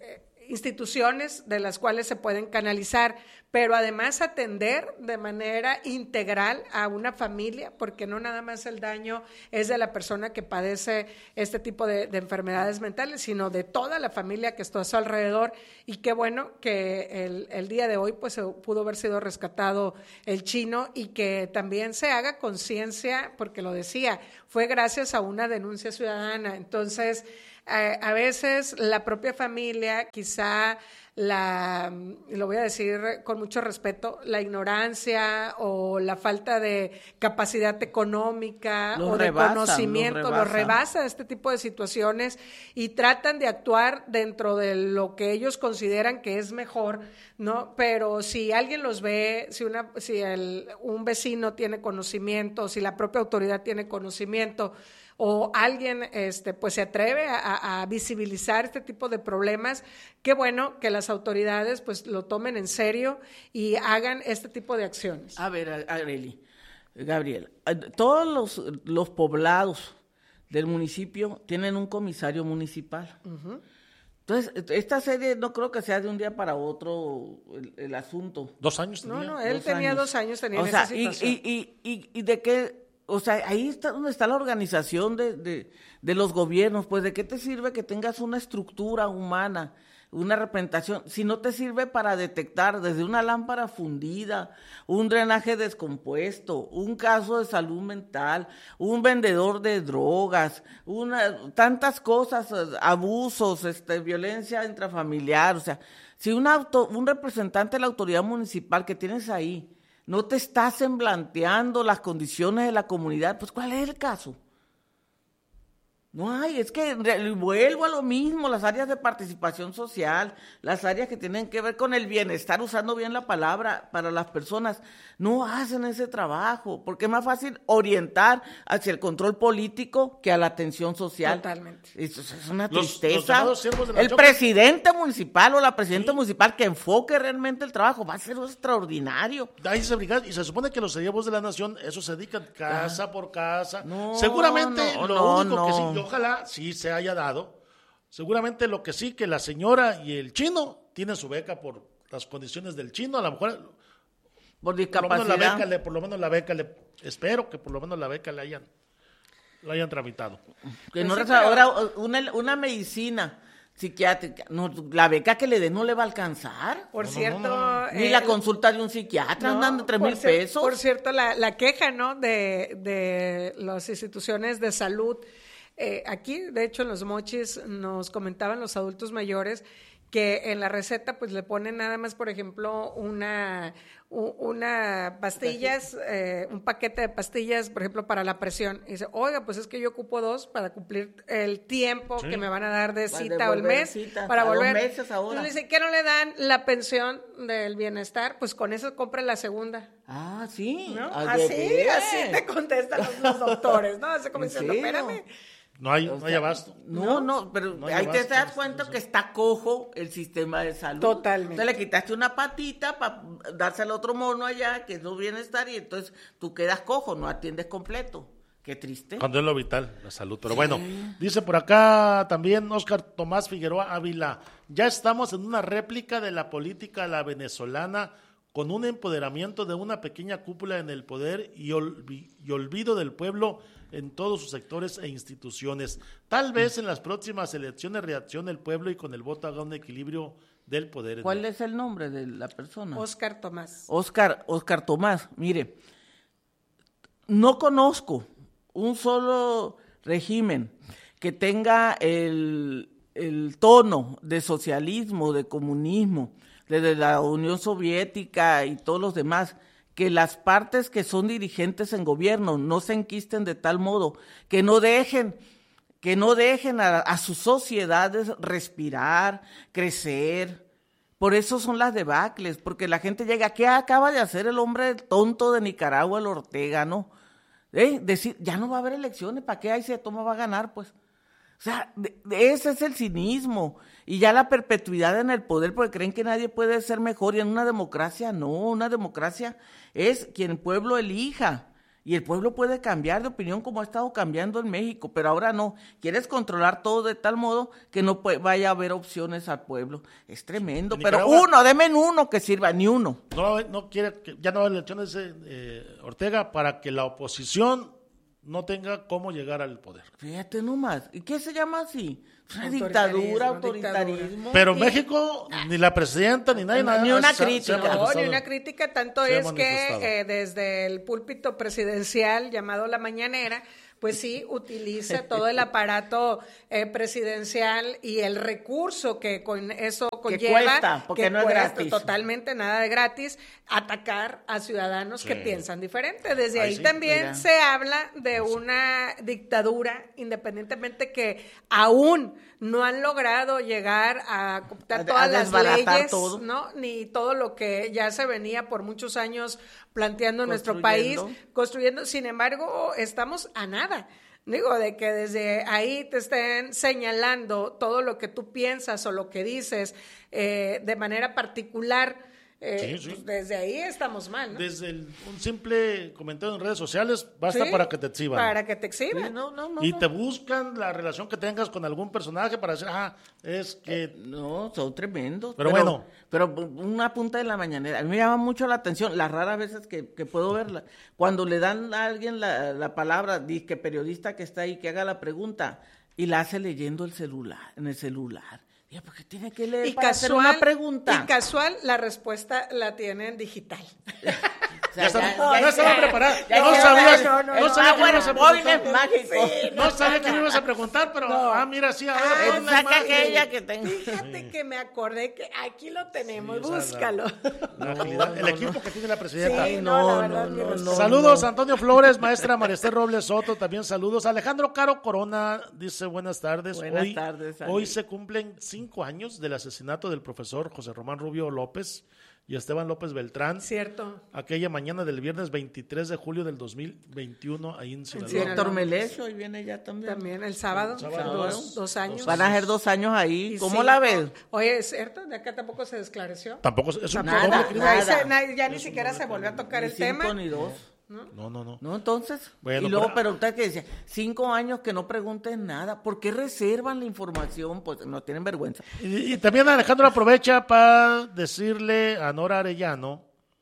instituciones de las cuales se pueden canalizar, pero además atender de manera integral a una familia, porque no nada más el daño es de la persona que padece este tipo de, de enfermedades mentales, sino de toda la familia que está a su alrededor. Y qué bueno que el, el día de hoy pues pudo haber sido rescatado el Chino, y que también se haga conciencia, porque lo decía, fue gracias a una denuncia ciudadana. Entonces, eh, a veces la propia familia, quizá la, lo voy a decir con mucho respeto, la ignorancia o la falta de capacidad económica los o de rebasan, conocimiento, los los rebasan. rebasa este tipo de situaciones, y tratan de actuar dentro de lo que ellos consideran que es mejor, ¿no? Pero si alguien los ve, si una, si el, un vecino tiene conocimiento, si la propia autoridad tiene conocimiento, o alguien este, pues se atreve a, a visibilizar este tipo de problemas, qué bueno que las autoridades pues lo tomen en serio y hagan este tipo de acciones. A ver, Arely, Gabriel, todos los, los poblados del municipio tienen un comisario municipal. Uh-huh. Entonces, esta serie no creo que sea de un día para otro el, el asunto. ¿Dos años tenía? No, no, él dos tenía años. dos años, tenía o esa sea, situación. Y, y, y, y de qué... O sea, ahí está donde está la organización de, de, de los gobiernos. Pues, ¿de qué te sirve que tengas una estructura humana, una representación, si no te sirve para detectar desde una lámpara fundida, un drenaje descompuesto, un caso de salud mental, un vendedor de drogas, una, tantas cosas, abusos, este, violencia intrafamiliar? O sea, si un, auto, un representante de la autoridad municipal que tienes ahí no te está semblanteando las condiciones de la comunidad, pues ¿cuál es el caso? No hay, es que vuelvo a lo mismo, las áreas de participación social, las áreas que tienen que ver con el bienestar, usando bien la palabra para las personas, no hacen ese trabajo, porque es más fácil orientar hacia el control político que a la atención social. Totalmente. Eso es una Los- tristeza. los llamados siervos de la El Choca. presidente municipal o la presidenta municipal que enfoque realmente el trabajo va a ser extraordinario. Ahí se brigan, y se supone que los siervos de la nación, eso se dedican casa por casa. No, Seguramente no, lo no, único que sí, no. y ojalá sí se haya dado, seguramente lo que sí, que la señora y el Chino tienen su beca por las condiciones del Chino, a lo mejor Por por lo menos la discapacidad. beca, le, por lo menos la beca, le, espero que por lo menos la beca le hayan, la hayan tramitado. Que no Pues sí, reza- pero- ahora una, una medicina psiquiátrica, no, la beca que le den no le va a alcanzar. Por No, no, cierto, no, no. Ni eh, la consulta de un psiquiatra, no, andan de tres por mil cier- pesos. Por cierto, la, la queja, ¿no? de, de las instituciones de salud. Eh, aquí, de hecho, en Los Mochis nos comentaban los adultos mayores que en la receta pues le ponen nada más, por ejemplo, una, u- una pastillas, eh, un paquete de pastillas, por ejemplo, para la presión. Y dice, oiga, pues es que yo ocupo dos para cumplir el tiempo Sí. que me van a dar de Para cita o el devolver mes cita, para a dos volver. meses ahora. Entonces le dice, ¿qué no le dan la pensión del bienestar? Pues con eso compra la segunda. Ah, sí. ¿No? Ah, de Así, veras. así te contestan los, los doctores, ¿no? Así como ¿En diciendo, serio? espérame. No hay, O no hay sea, abasto. No, no, pero No hay ahí te abasto, das no, cuenta no, que está cojo el sistema de salud. Totalmente. Entonces le quitaste una patita para dársela a otro mono allá, que es lo bienestar, y entonces tú quedas cojo, no atiendes completo. Qué triste. Cuando es lo vital, la salud. Pero bueno, dice por acá también Óscar Tomás Figueroa Ávila, ya estamos en una réplica de la política a la venezolana, con un empoderamiento de una pequeña cúpula en el poder y, olvi- y olvido del pueblo en todos sus sectores e instituciones. Tal vez en las próximas elecciones reaccione el pueblo y con el voto haga un equilibrio del poder. ¿Cuál es el nombre de la persona? Oscar Tomás. Oscar, Oscar Tomás, mire, no conozco un solo régimen que tenga el, el tono de socialismo, de comunismo, desde la Unión Soviética y todos los demás, que las partes que son dirigentes en gobierno no se enquisten de tal modo que no dejen que no dejen a, a sus sociedades respirar, crecer. Por eso son las debacles, porque la gente llega, ¿qué acaba de hacer el hombre tonto de Nicaragua, el Ortega, no? ¿Eh? Decir, ya no va a haber elecciones, ¿para qué ahí se toma, va a ganar, pues? O sea, de, de ese es el cinismo, y ya la perpetuidad en el poder, porque creen que nadie puede ser mejor, y en una democracia no, una democracia es quien el pueblo elija, Y el pueblo puede cambiar de opinión como ha estado cambiando en México, pero ahora no. Quieres controlar todo de tal modo que no puede, vaya a haber opciones al pueblo. Es tremendo, pero Nicaragua, uno, denme uno que sirva, ni uno. No, no quiere, que ya no hay elecciones, eh, Ortega, para que la oposición no tenga cómo llegar al poder. Fíjate nomás. ¿Y qué se llama así? Una Autoritarismo, dictadura, dictadura. autoritarismo. Pero México, ni la presidenta, ni nadie, nada, Ni una se ha- crítica. se ha No, manifestado. ni una crítica, tanto Se ha es que manifestado. eh, desde el púlpito presidencial llamado La Mañanera, pues sí, utiliza todo el aparato eh, presidencial y el recurso que con eso conlleva. cuesta, porque no es gratis. Totalmente nada de gratis, atacar a ciudadanos Sí. que piensan diferente. Desde Ay, ahí sí, también mira. se habla de una dictadura, independientemente que aún no han logrado llegar a cooptar A- a todas las desbaratar leyes, todo. ¿no? Ni todo lo que ya se venía por muchos años planteando en nuestro país, Construyendo. construyendo. Sin embargo, estamos a nada. Digo, de que desde ahí te estén señalando todo lo que tú piensas o lo que dices eh, de manera particular, eh, Sí, sí. pues desde ahí estamos mal, ¿no? Desde el- un simple comentario en redes sociales basta Sí, para que te exhiban. Para que te exhiban. Sí, no, no, no, y no. te buscan la relación que tengas con algún personaje para decir, ah, es que... No, son tremendos. Pero bueno. Pero una punta de la mañanera. A mí me llama mucho la atención, las raras veces que, que puedo verla. Cuando le dan a alguien la, la palabra, dice que periodista que está ahí, que haga la pregunta, y la hace leyendo el celular, en el celular. Digo, ¿por qué tiene que leer Y para hacer casual, una pregunta? y casual, la respuesta la tienen digital. O sea, Ya estaba, ya- ya ya- estaba ya- preparada. ya- No ya- sabías, no, no, no, no, sabía ah, que bueno, ibas a móviles preguntar. mágicos. No sabía que me ibas a preguntar, pero ah, mira, sí, a ver, Ah, pon la saca imagen. aquella que tengo. Fíjate que me acordé que aquí lo tenemos, Sí, o sea, búscalo. La agilidad, el no, equipo no. que tiene la presidenta. Sí, no, no, la no, verdad, no, mi no, respeto. Saludos, Antonio Flores, maestra Maristel Robles Soto, también saludos. Alejandro Caro Corona dice buenas tardes. Buenas hoy, tardes, Ale. Hoy se cumplen cinco años del asesinato del profesor José Román Rubio López y Esteban López Beltrán. Cierto. Aquella mañana del viernes veintitrés de julio del dos mil veintiuno, ahí en Sinaloa. Sí, Héctor Melesio, hoy viene ya también. También el sábado, El sábado. Dos, dos años. Van a ser dos años ahí. Y ¿Cómo sí, la ves? Oye, ¿es cierto? ¿De acá tampoco se esclareció? Tampoco es es un Nada, doble crimen. Ahí nada. se- na- ya ni Es un siquiera doble se volvió a crimen. tocar Ni el cinco tema. ni dos. No, no, no. ¿No? Entonces, Bueno, y luego, pero- pero usted que decía, cinco años que no pregunten nada, ¿por qué reservan la información? Pues no tienen vergüenza. Y, y también Alejandro aprovecha para decirle a Nora Arellano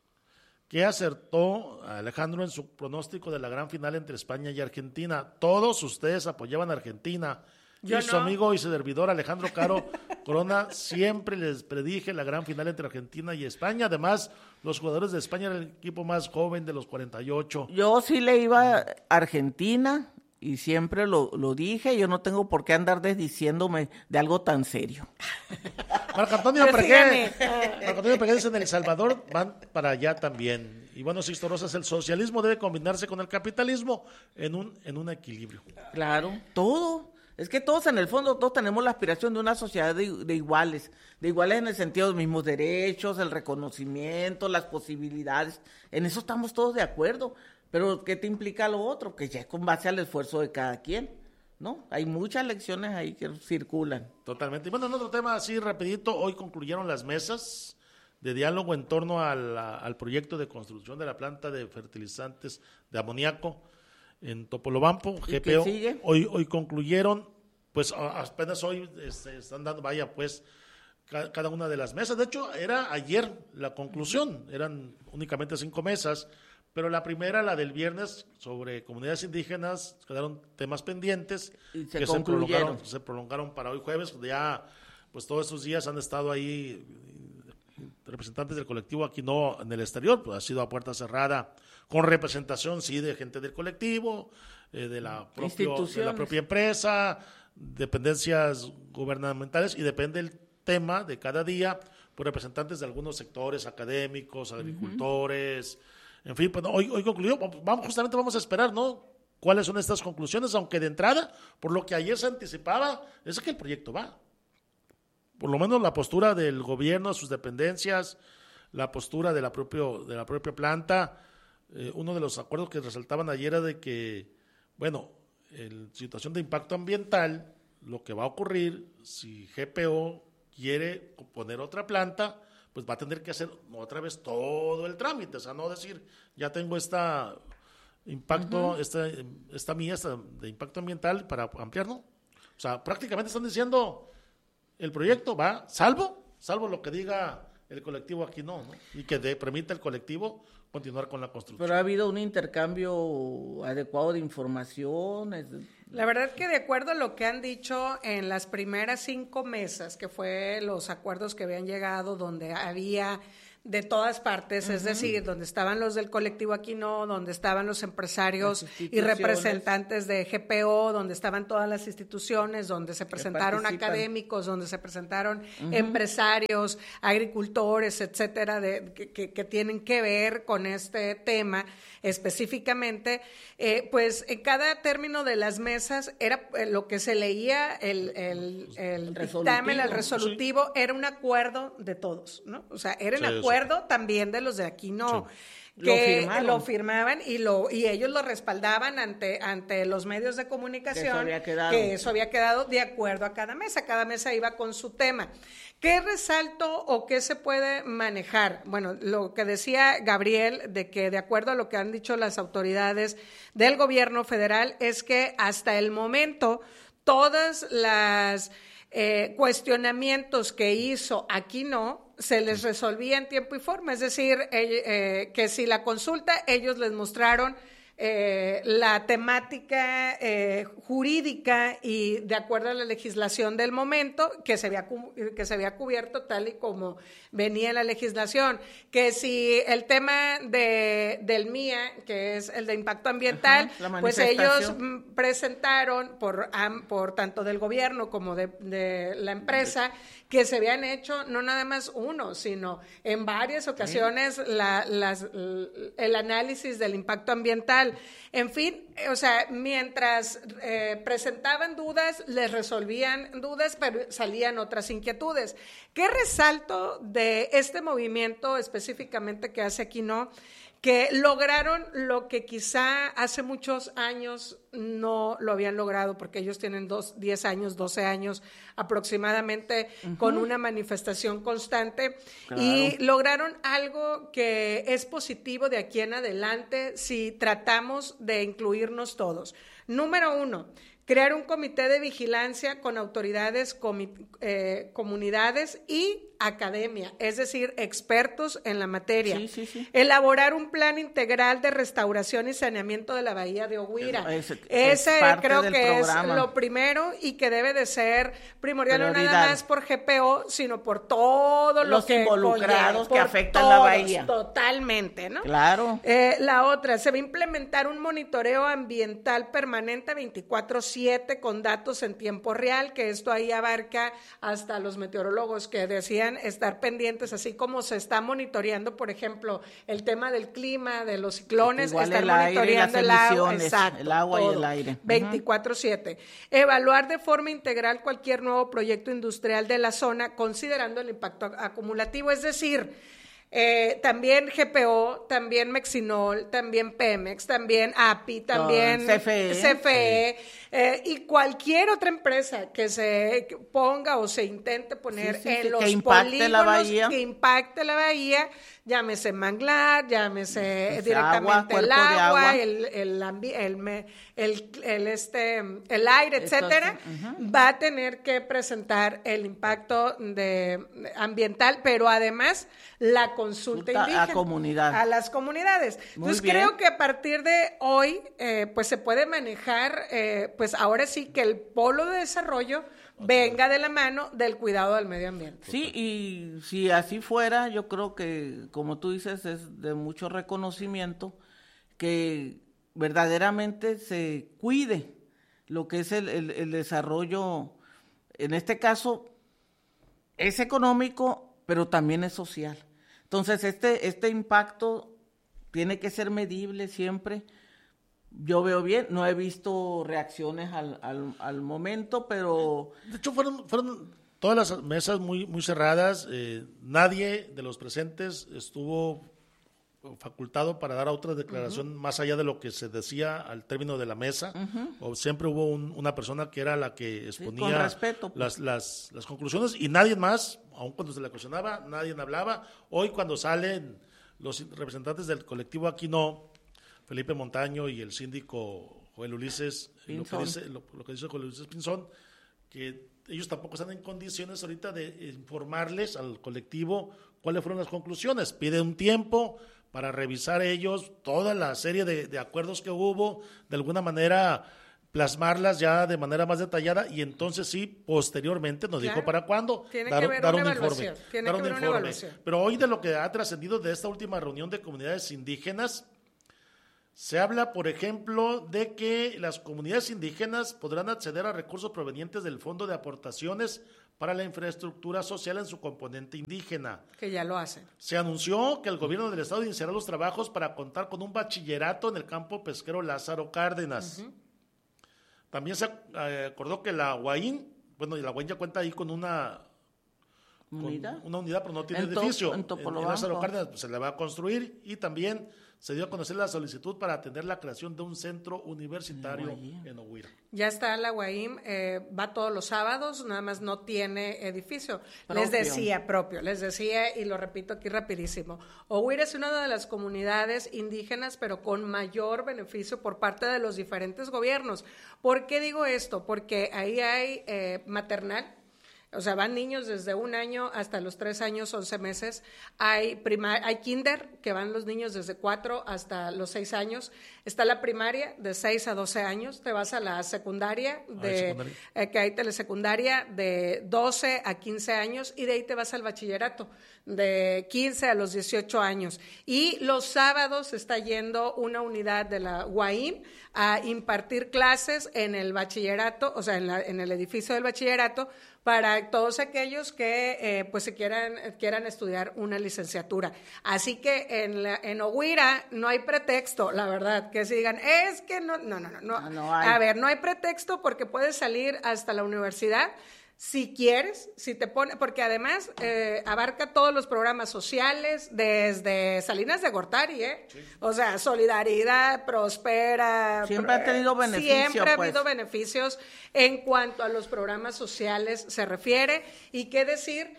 que acertó a Alejandro en su pronóstico de la gran final entre España y Argentina. Todos ustedes apoyaban a Argentina. Yo y su no. amigo y su servidor Alejandro Caro Corona siempre les predije la gran final entre Argentina y España. Además, los jugadores de España eran el equipo más joven de los cuarenta y ocho. Yo sí le iba a Argentina y siempre lo, lo dije, yo no tengo por qué andar desdiciéndome de algo tan serio. Marco Antonio Pero Pergué, sígame. Marco Antonio Pergué dice en El Salvador van para allá también. Y bueno, Sixto Rosas, el socialismo debe combinarse con el capitalismo en un, en un equilibrio. Claro, todo. Es que todos en el fondo, todos tenemos la aspiración de una sociedad de, de iguales, de iguales en el sentido de los mismos derechos, el reconocimiento, las posibilidades. En eso estamos todos de acuerdo. Pero ¿qué te implica lo otro? Que ya es con base al esfuerzo de cada quien, ¿no? Hay muchas lecciones ahí que circulan. Totalmente. Y bueno, en otro tema así rapidito, hoy concluyeron las mesas de diálogo en torno a la- al proyecto de construcción de la planta de fertilizantes de amoníaco en Topolobampo, ¿Y G qué P O. sigue? Hoy, hoy concluyeron, pues a- apenas hoy este, están dando, vaya, pues ca- cada una de las mesas. De hecho, era ayer la conclusión, eran únicamente cinco mesas, pero la primera, la del viernes, sobre comunidades indígenas, quedaron temas pendientes Y se que se concluyeron. prolongaron, se prolongaron para hoy jueves. Ya, pues todos esos días han estado ahí eh, representantes del colectivo, aquí no en el exterior, pues ha sido a puerta cerrada, con representación, sí, de gente del colectivo, eh, de, la propio- de la Instituciones. propia empresa, dependencias gubernamentales, y depende el tema de cada día, por representantes de algunos sectores académicos, agricultores, en fin, pues no, hoy, hoy concluyó, vamos, justamente vamos a esperar, ¿no? ¿Cuáles son estas conclusiones? Aunque de entrada, por lo que ayer se anticipaba, es que el proyecto va. Por lo menos la postura del gobierno, sus dependencias, la postura de la, propio, de la propia planta. Eh, uno de los acuerdos que resaltaban ayer era de que, bueno, en situación de impacto ambiental, lo que va a ocurrir si G P O quiere poner otra planta, pues va a tener que hacer otra vez todo el trámite, o sea, no decir, ya tengo esta impacto, uh-huh. esta, esta mía esta de impacto ambiental para ampliar, ¿no? O sea, prácticamente están diciendo el proyecto va, salvo, salvo lo que diga el colectivo aquí no, ¿no? Y que de, permita el colectivo continuar con la construcción. Pero ha habido un intercambio adecuado de información. Es... La verdad que de acuerdo a lo que han dicho en las primeras cinco mesas, que fue los acuerdos que habían llegado, donde había de todas partes, uh-huh. es decir, donde estaban los del colectivo Aquino, donde estaban los empresarios y representantes de G P O, donde estaban todas las instituciones, donde se presentaron académicos, donde se presentaron uh-huh. empresarios, agricultores, etcétera, de, que, que tienen que ver con este tema específicamente, eh, pues en cada término de las mesas era eh, lo que se leía, el, el, el dictamen, el resolutivo, sí. era un acuerdo de todos, ¿no? O sea, era un sí, acuerdo sí. también de los de Aquino, sí. que lo, lo firmaban y lo y ellos lo respaldaban ante ante los medios de comunicación, que eso, que eso había quedado de acuerdo a cada mesa, cada mesa iba con su tema. ¿Qué resalto o qué se puede manejar? Bueno, lo que decía Gabriel, de que de acuerdo a lo que han dicho las autoridades del gobierno federal, es que hasta el momento todas las eh, cuestionamientos que hizo Aquino se les resolvía en tiempo y forma, es decir, eh, eh, que si la consulta ellos les mostraron Eh, la temática eh, jurídica y de acuerdo a la legislación del momento que se había que se había cubierto tal y como venía en la legislación, que si el tema de del M I A, que es el de impacto ambiental, ajá, pues ellos presentaron por por tanto del gobierno como de, de la empresa que se habían hecho no nada más uno, sino en varias ocasiones sí. la, las, el análisis del impacto ambiental. En fin, o sea, mientras eh, presentaban dudas, les resolvían dudas, pero salían otras inquietudes. ¿Qué resalto de este movimiento específicamente que hace Aquino? Que lograron lo que quizá hace muchos años no lo habían logrado, porque ellos tienen dos, diez años, doce años aproximadamente uh-huh. con una manifestación constante claro. y lograron algo que es positivo de aquí en adelante si tratamos de incluirnos todos. Número uno, crear un comité de vigilancia con autoridades, comi- eh, comunidades y academia, es decir, expertos en la materia. Sí, sí, sí. Elaborar un plan integral de restauración y saneamiento de la bahía de Oguira. Es, es, Ese es creo que programa. Es lo primero y que debe de ser primordial, no nada más por G P O, sino por todos los lo que involucrados conlleva, que afectan todos, la bahía. Totalmente, ¿no? Claro. Eh, la otra, se va a implementar un monitoreo ambiental permanente veinticuatro siete con datos en tiempo real, que esto ahí abarca hasta los meteorólogos que decían estar pendientes, así como se está monitoreando, por ejemplo, el tema del clima, de los ciclones, igual estar el monitoreando aire, el agua, exacto, el agua todo, y el aire. veinticuatro siete. Uh-huh. Evaluar de forma integral cualquier nuevo proyecto industrial de la zona, considerando el impacto acumulativo, es decir, Eh, también G P O, también Mexinol, también Pemex, también A P I, también C F E, C F E sí. eh, y cualquier otra empresa que se ponga o se intente poner sí, sí, en que los que impacte polígonos la bahía. que impacte la bahía, llámese manglar, llámese pues directamente agua, el agua, agua. el el, ambi- el, el, el, este, el aire, etcétera, uh-huh. va a tener que presentar el impacto de, ambiental, pero además la consulta indígena a comunidad. a las comunidades. Muy Entonces bien. creo que a partir de hoy eh, pues se puede manejar eh, pues ahora sí que el polo de desarrollo venga de la mano del cuidado del medio ambiente. Sí, y si así fuera, yo creo que, como tú dices, es de mucho reconocimiento que verdaderamente se cuide lo que es el, el, el desarrollo, en este caso, es económico, pero también es social. Entonces, este, este impacto tiene que ser medible siempre. Yo veo bien, no he visto reacciones al, al, al momento, pero... De hecho, fueron, fueron todas las mesas muy, muy cerradas. Eh, nadie de los presentes estuvo facultado para dar otra declaración uh-huh. más allá de lo que se decía al término de la mesa. Uh-huh. O siempre hubo un, una persona que era la que exponía sí, con respeto, pues. las, las, las conclusiones y nadie más, aun cuando se le cuestionaba, nadie hablaba. Hoy cuando salen los representantes del colectivo Aquino Felipe Montaño y el síndico Joel Ulises, lo que, dice, lo, lo que dice Joel Ulises Pinzón, que ellos tampoco están en condiciones ahorita de informarles al colectivo cuáles fueron las conclusiones. Pide un tiempo para revisar ellos toda la serie de, de acuerdos que hubo, de alguna manera plasmarlas ya de manera más detallada y entonces sí, posteriormente nos claro. dijo para cuándo Tiene dar, que ver dar una un evaluación. informe. Tiene dar que un ver una informe. evaluación. Pero hoy de lo que ha trascendido de esta última reunión de comunidades indígenas, se habla, por ejemplo, de que las comunidades indígenas podrán acceder a recursos provenientes del Fondo de Aportaciones para la Infraestructura Social en su componente indígena. Que ya lo hacen. Se anunció que el gobierno del estado iniciará los trabajos para contar con un bachillerato en el campo pesquero Lázaro Cárdenas. Uh-huh. También se eh, acordó que la Huaín, bueno, la Huaín ya cuenta ahí con una unidad, con una unidad pero no tiene en edificio. To, en, en, en Lázaro Cárdenas pues, se le va a construir y también se dio a conocer la solicitud para atender la creación de un centro universitario en Oguira. Ya está la Guaim, eh, va todos los sábados, nada más no tiene edificio. Propio. Les decía, propio, les decía y lo repito aquí rapidísimo. Oguira es una de las comunidades indígenas, pero con mayor beneficio por parte de los diferentes gobiernos. ¿Por qué digo esto? Porque ahí hay eh, maternal. O sea, van niños desde un año hasta los tres años, once meses. Hay primar, hay kinder, que van los niños desde cuatro hasta los seis años. Está la primaria, de seis a doce años. Te vas a la secundaria, de, secundaria. Eh, que hay telesecundaria, de doce a quince años. Y de ahí te vas al bachillerato, de quince a los dieciocho años. Y los sábados está yendo una unidad de la Guaim a impartir clases en el bachillerato, o sea, en, la, en el edificio del bachillerato, para todos aquellos que eh, pues se quieran, quieran estudiar una licenciatura. Así que en, la, en Oguira no hay pretexto, la verdad, que se digan, es que no, no, no, no, no. no, no hay. A ver, no hay pretexto porque puedes salir hasta la universidad si quieres, si te pone, porque además eh, abarca todos los programas sociales, desde Salinas de Gortari, ¿eh? Sí. O sea, Solidaridad, Prospera. Siempre ha tenido beneficios. Siempre ha pues. habido beneficios en cuanto a los programas sociales se refiere. Y qué decir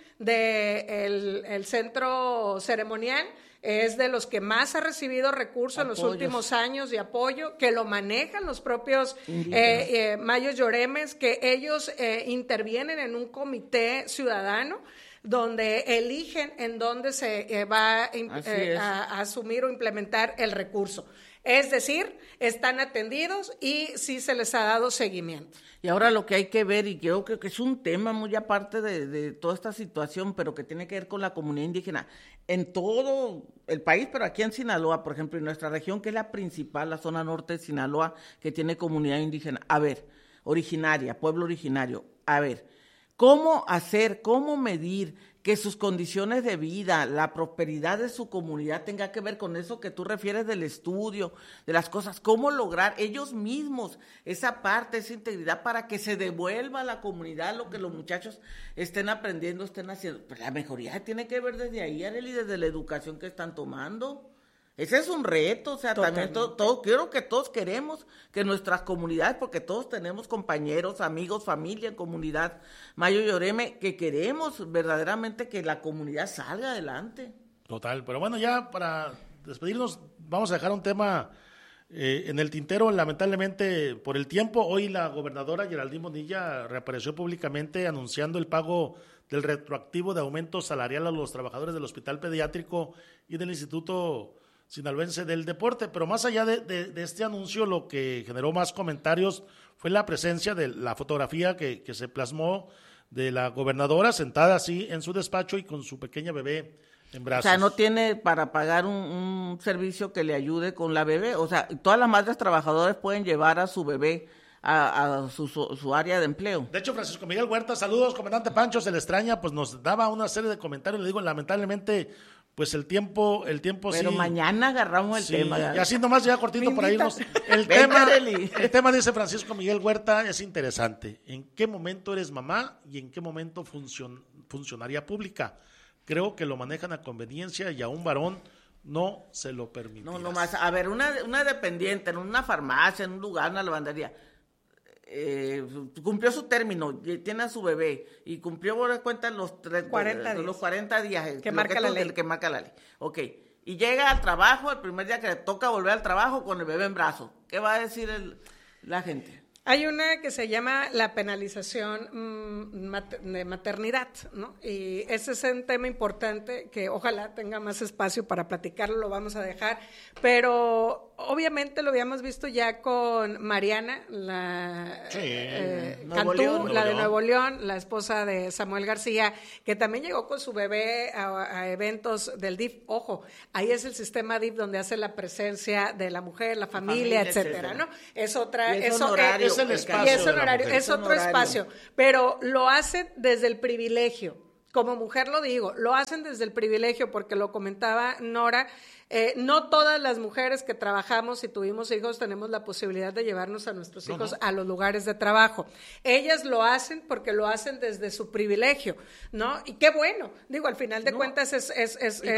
de el, el centro ceremonial, es de los que más ha recibido recursos Apoyos. en los últimos años de apoyo, que lo manejan los propios eh, eh, mayos lloremes, que ellos eh, intervienen en un comité ciudadano donde eligen en dónde se eh, va eh, a, a asumir o implementar el recurso. Es decir, están atendidos y sí se les ha dado seguimiento. Y ahora lo que hay que ver, y creo que es un tema muy aparte de, de toda esta situación, pero que tiene que ver con la comunidad indígena en todo el país, pero aquí en Sinaloa, por ejemplo, en nuestra región, que es la principal, la zona norte de Sinaloa, que tiene comunidad indígena. A ver, originaria, pueblo originario. A ver, ¿cómo hacer, cómo medir que sus condiciones de vida, la prosperidad de su comunidad tenga que ver con eso que tú refieres del estudio, de las cosas? ¿Cómo lograr ellos mismos esa parte, esa integridad para que se devuelva a la comunidad lo que los muchachos estén aprendiendo, estén haciendo? Pues la mejoría tiene que ver desde ahí, Arely, desde la educación que están tomando. Ese es un reto, o sea, Totalmente. también todo, todo, creo que todos queremos que nuestras comunidades, porque todos tenemos compañeros, amigos, familia en comunidad Mayo Lloreme, que queremos verdaderamente que la comunidad salga adelante. Total, pero bueno, ya para despedirnos, vamos a dejar un tema eh, en el tintero, lamentablemente por el tiempo. Hoy la gobernadora Geraldine Bonilla reapareció públicamente anunciando el pago del retroactivo de aumento salarial a los trabajadores del Hospital Pediátrico y del Instituto Sinaloense del Deporte, pero más allá de, de, de este anuncio, lo que generó más comentarios fue la presencia de la fotografía que, que se plasmó de la gobernadora sentada así en su despacho y con su pequeña bebé en brazos. O sea, no tiene para pagar un, un servicio que le ayude con la bebé. O sea, todas las madres trabajadoras pueden llevar a su bebé a, a su, su, su área de empleo. De hecho, Francisco Miguel Huerta, saludos, comandante Pancho, se le extraña, pues nos daba una serie de comentarios, le digo, lamentablemente, pues el tiempo, el tiempo Pero sí. Pero mañana agarramos el sí, tema. Y así nomás ya cortito Bendita. para irnos. El tema, el tema, dice Francisco Miguel Huerta, es interesante. ¿En qué momento eres mamá y en qué momento funcion, funcionaria pública? Creo que lo manejan a conveniencia y a un varón no se lo permite. No, nomás, a ver, una, una dependiente en una farmacia, en un lugar, en una lavandería, eh, cumplió su término, tiene a su bebé y cumplió por cuenta los, tres, cuarenta los cuarenta días que marca la ley. Que marca la ley. Ok, y llega al trabajo, el primer día que le toca volver al trabajo con el bebé en brazos. ¿Qué va a decir el, la gente? Hay una que se llama la penalización mmm, mater, de maternidad, ¿no? Y ese es un tema importante que ojalá tenga más espacio para platicarlo, lo vamos a dejar, pero obviamente lo habíamos visto ya con Mariana, la sí, eh, Nuevo Cantú, León, la Nuevo de León. Nuevo León, la esposa de Samuel García, que también llegó con su bebé a, a eventos del D I F. Ojo, ahí es el sistema D I F donde hace la presencia de la mujer, la familia, familia, etcétera, etcétera. ¿no? Es otra, Y es eso honorario, es, el espacio y es de la honorario, mujer. es otro Es honorario. espacio, pero lo hacen desde el privilegio. Como mujer lo digo, lo hacen desde el privilegio, porque lo comentaba Nora, eh, no todas las mujeres que trabajamos y tuvimos hijos tenemos la posibilidad de llevarnos a nuestros No, hijos no. a los lugares de trabajo. Ellas lo hacen porque lo hacen desde su privilegio, ¿no? Y qué bueno, digo, al final de No. cuentas es... es, es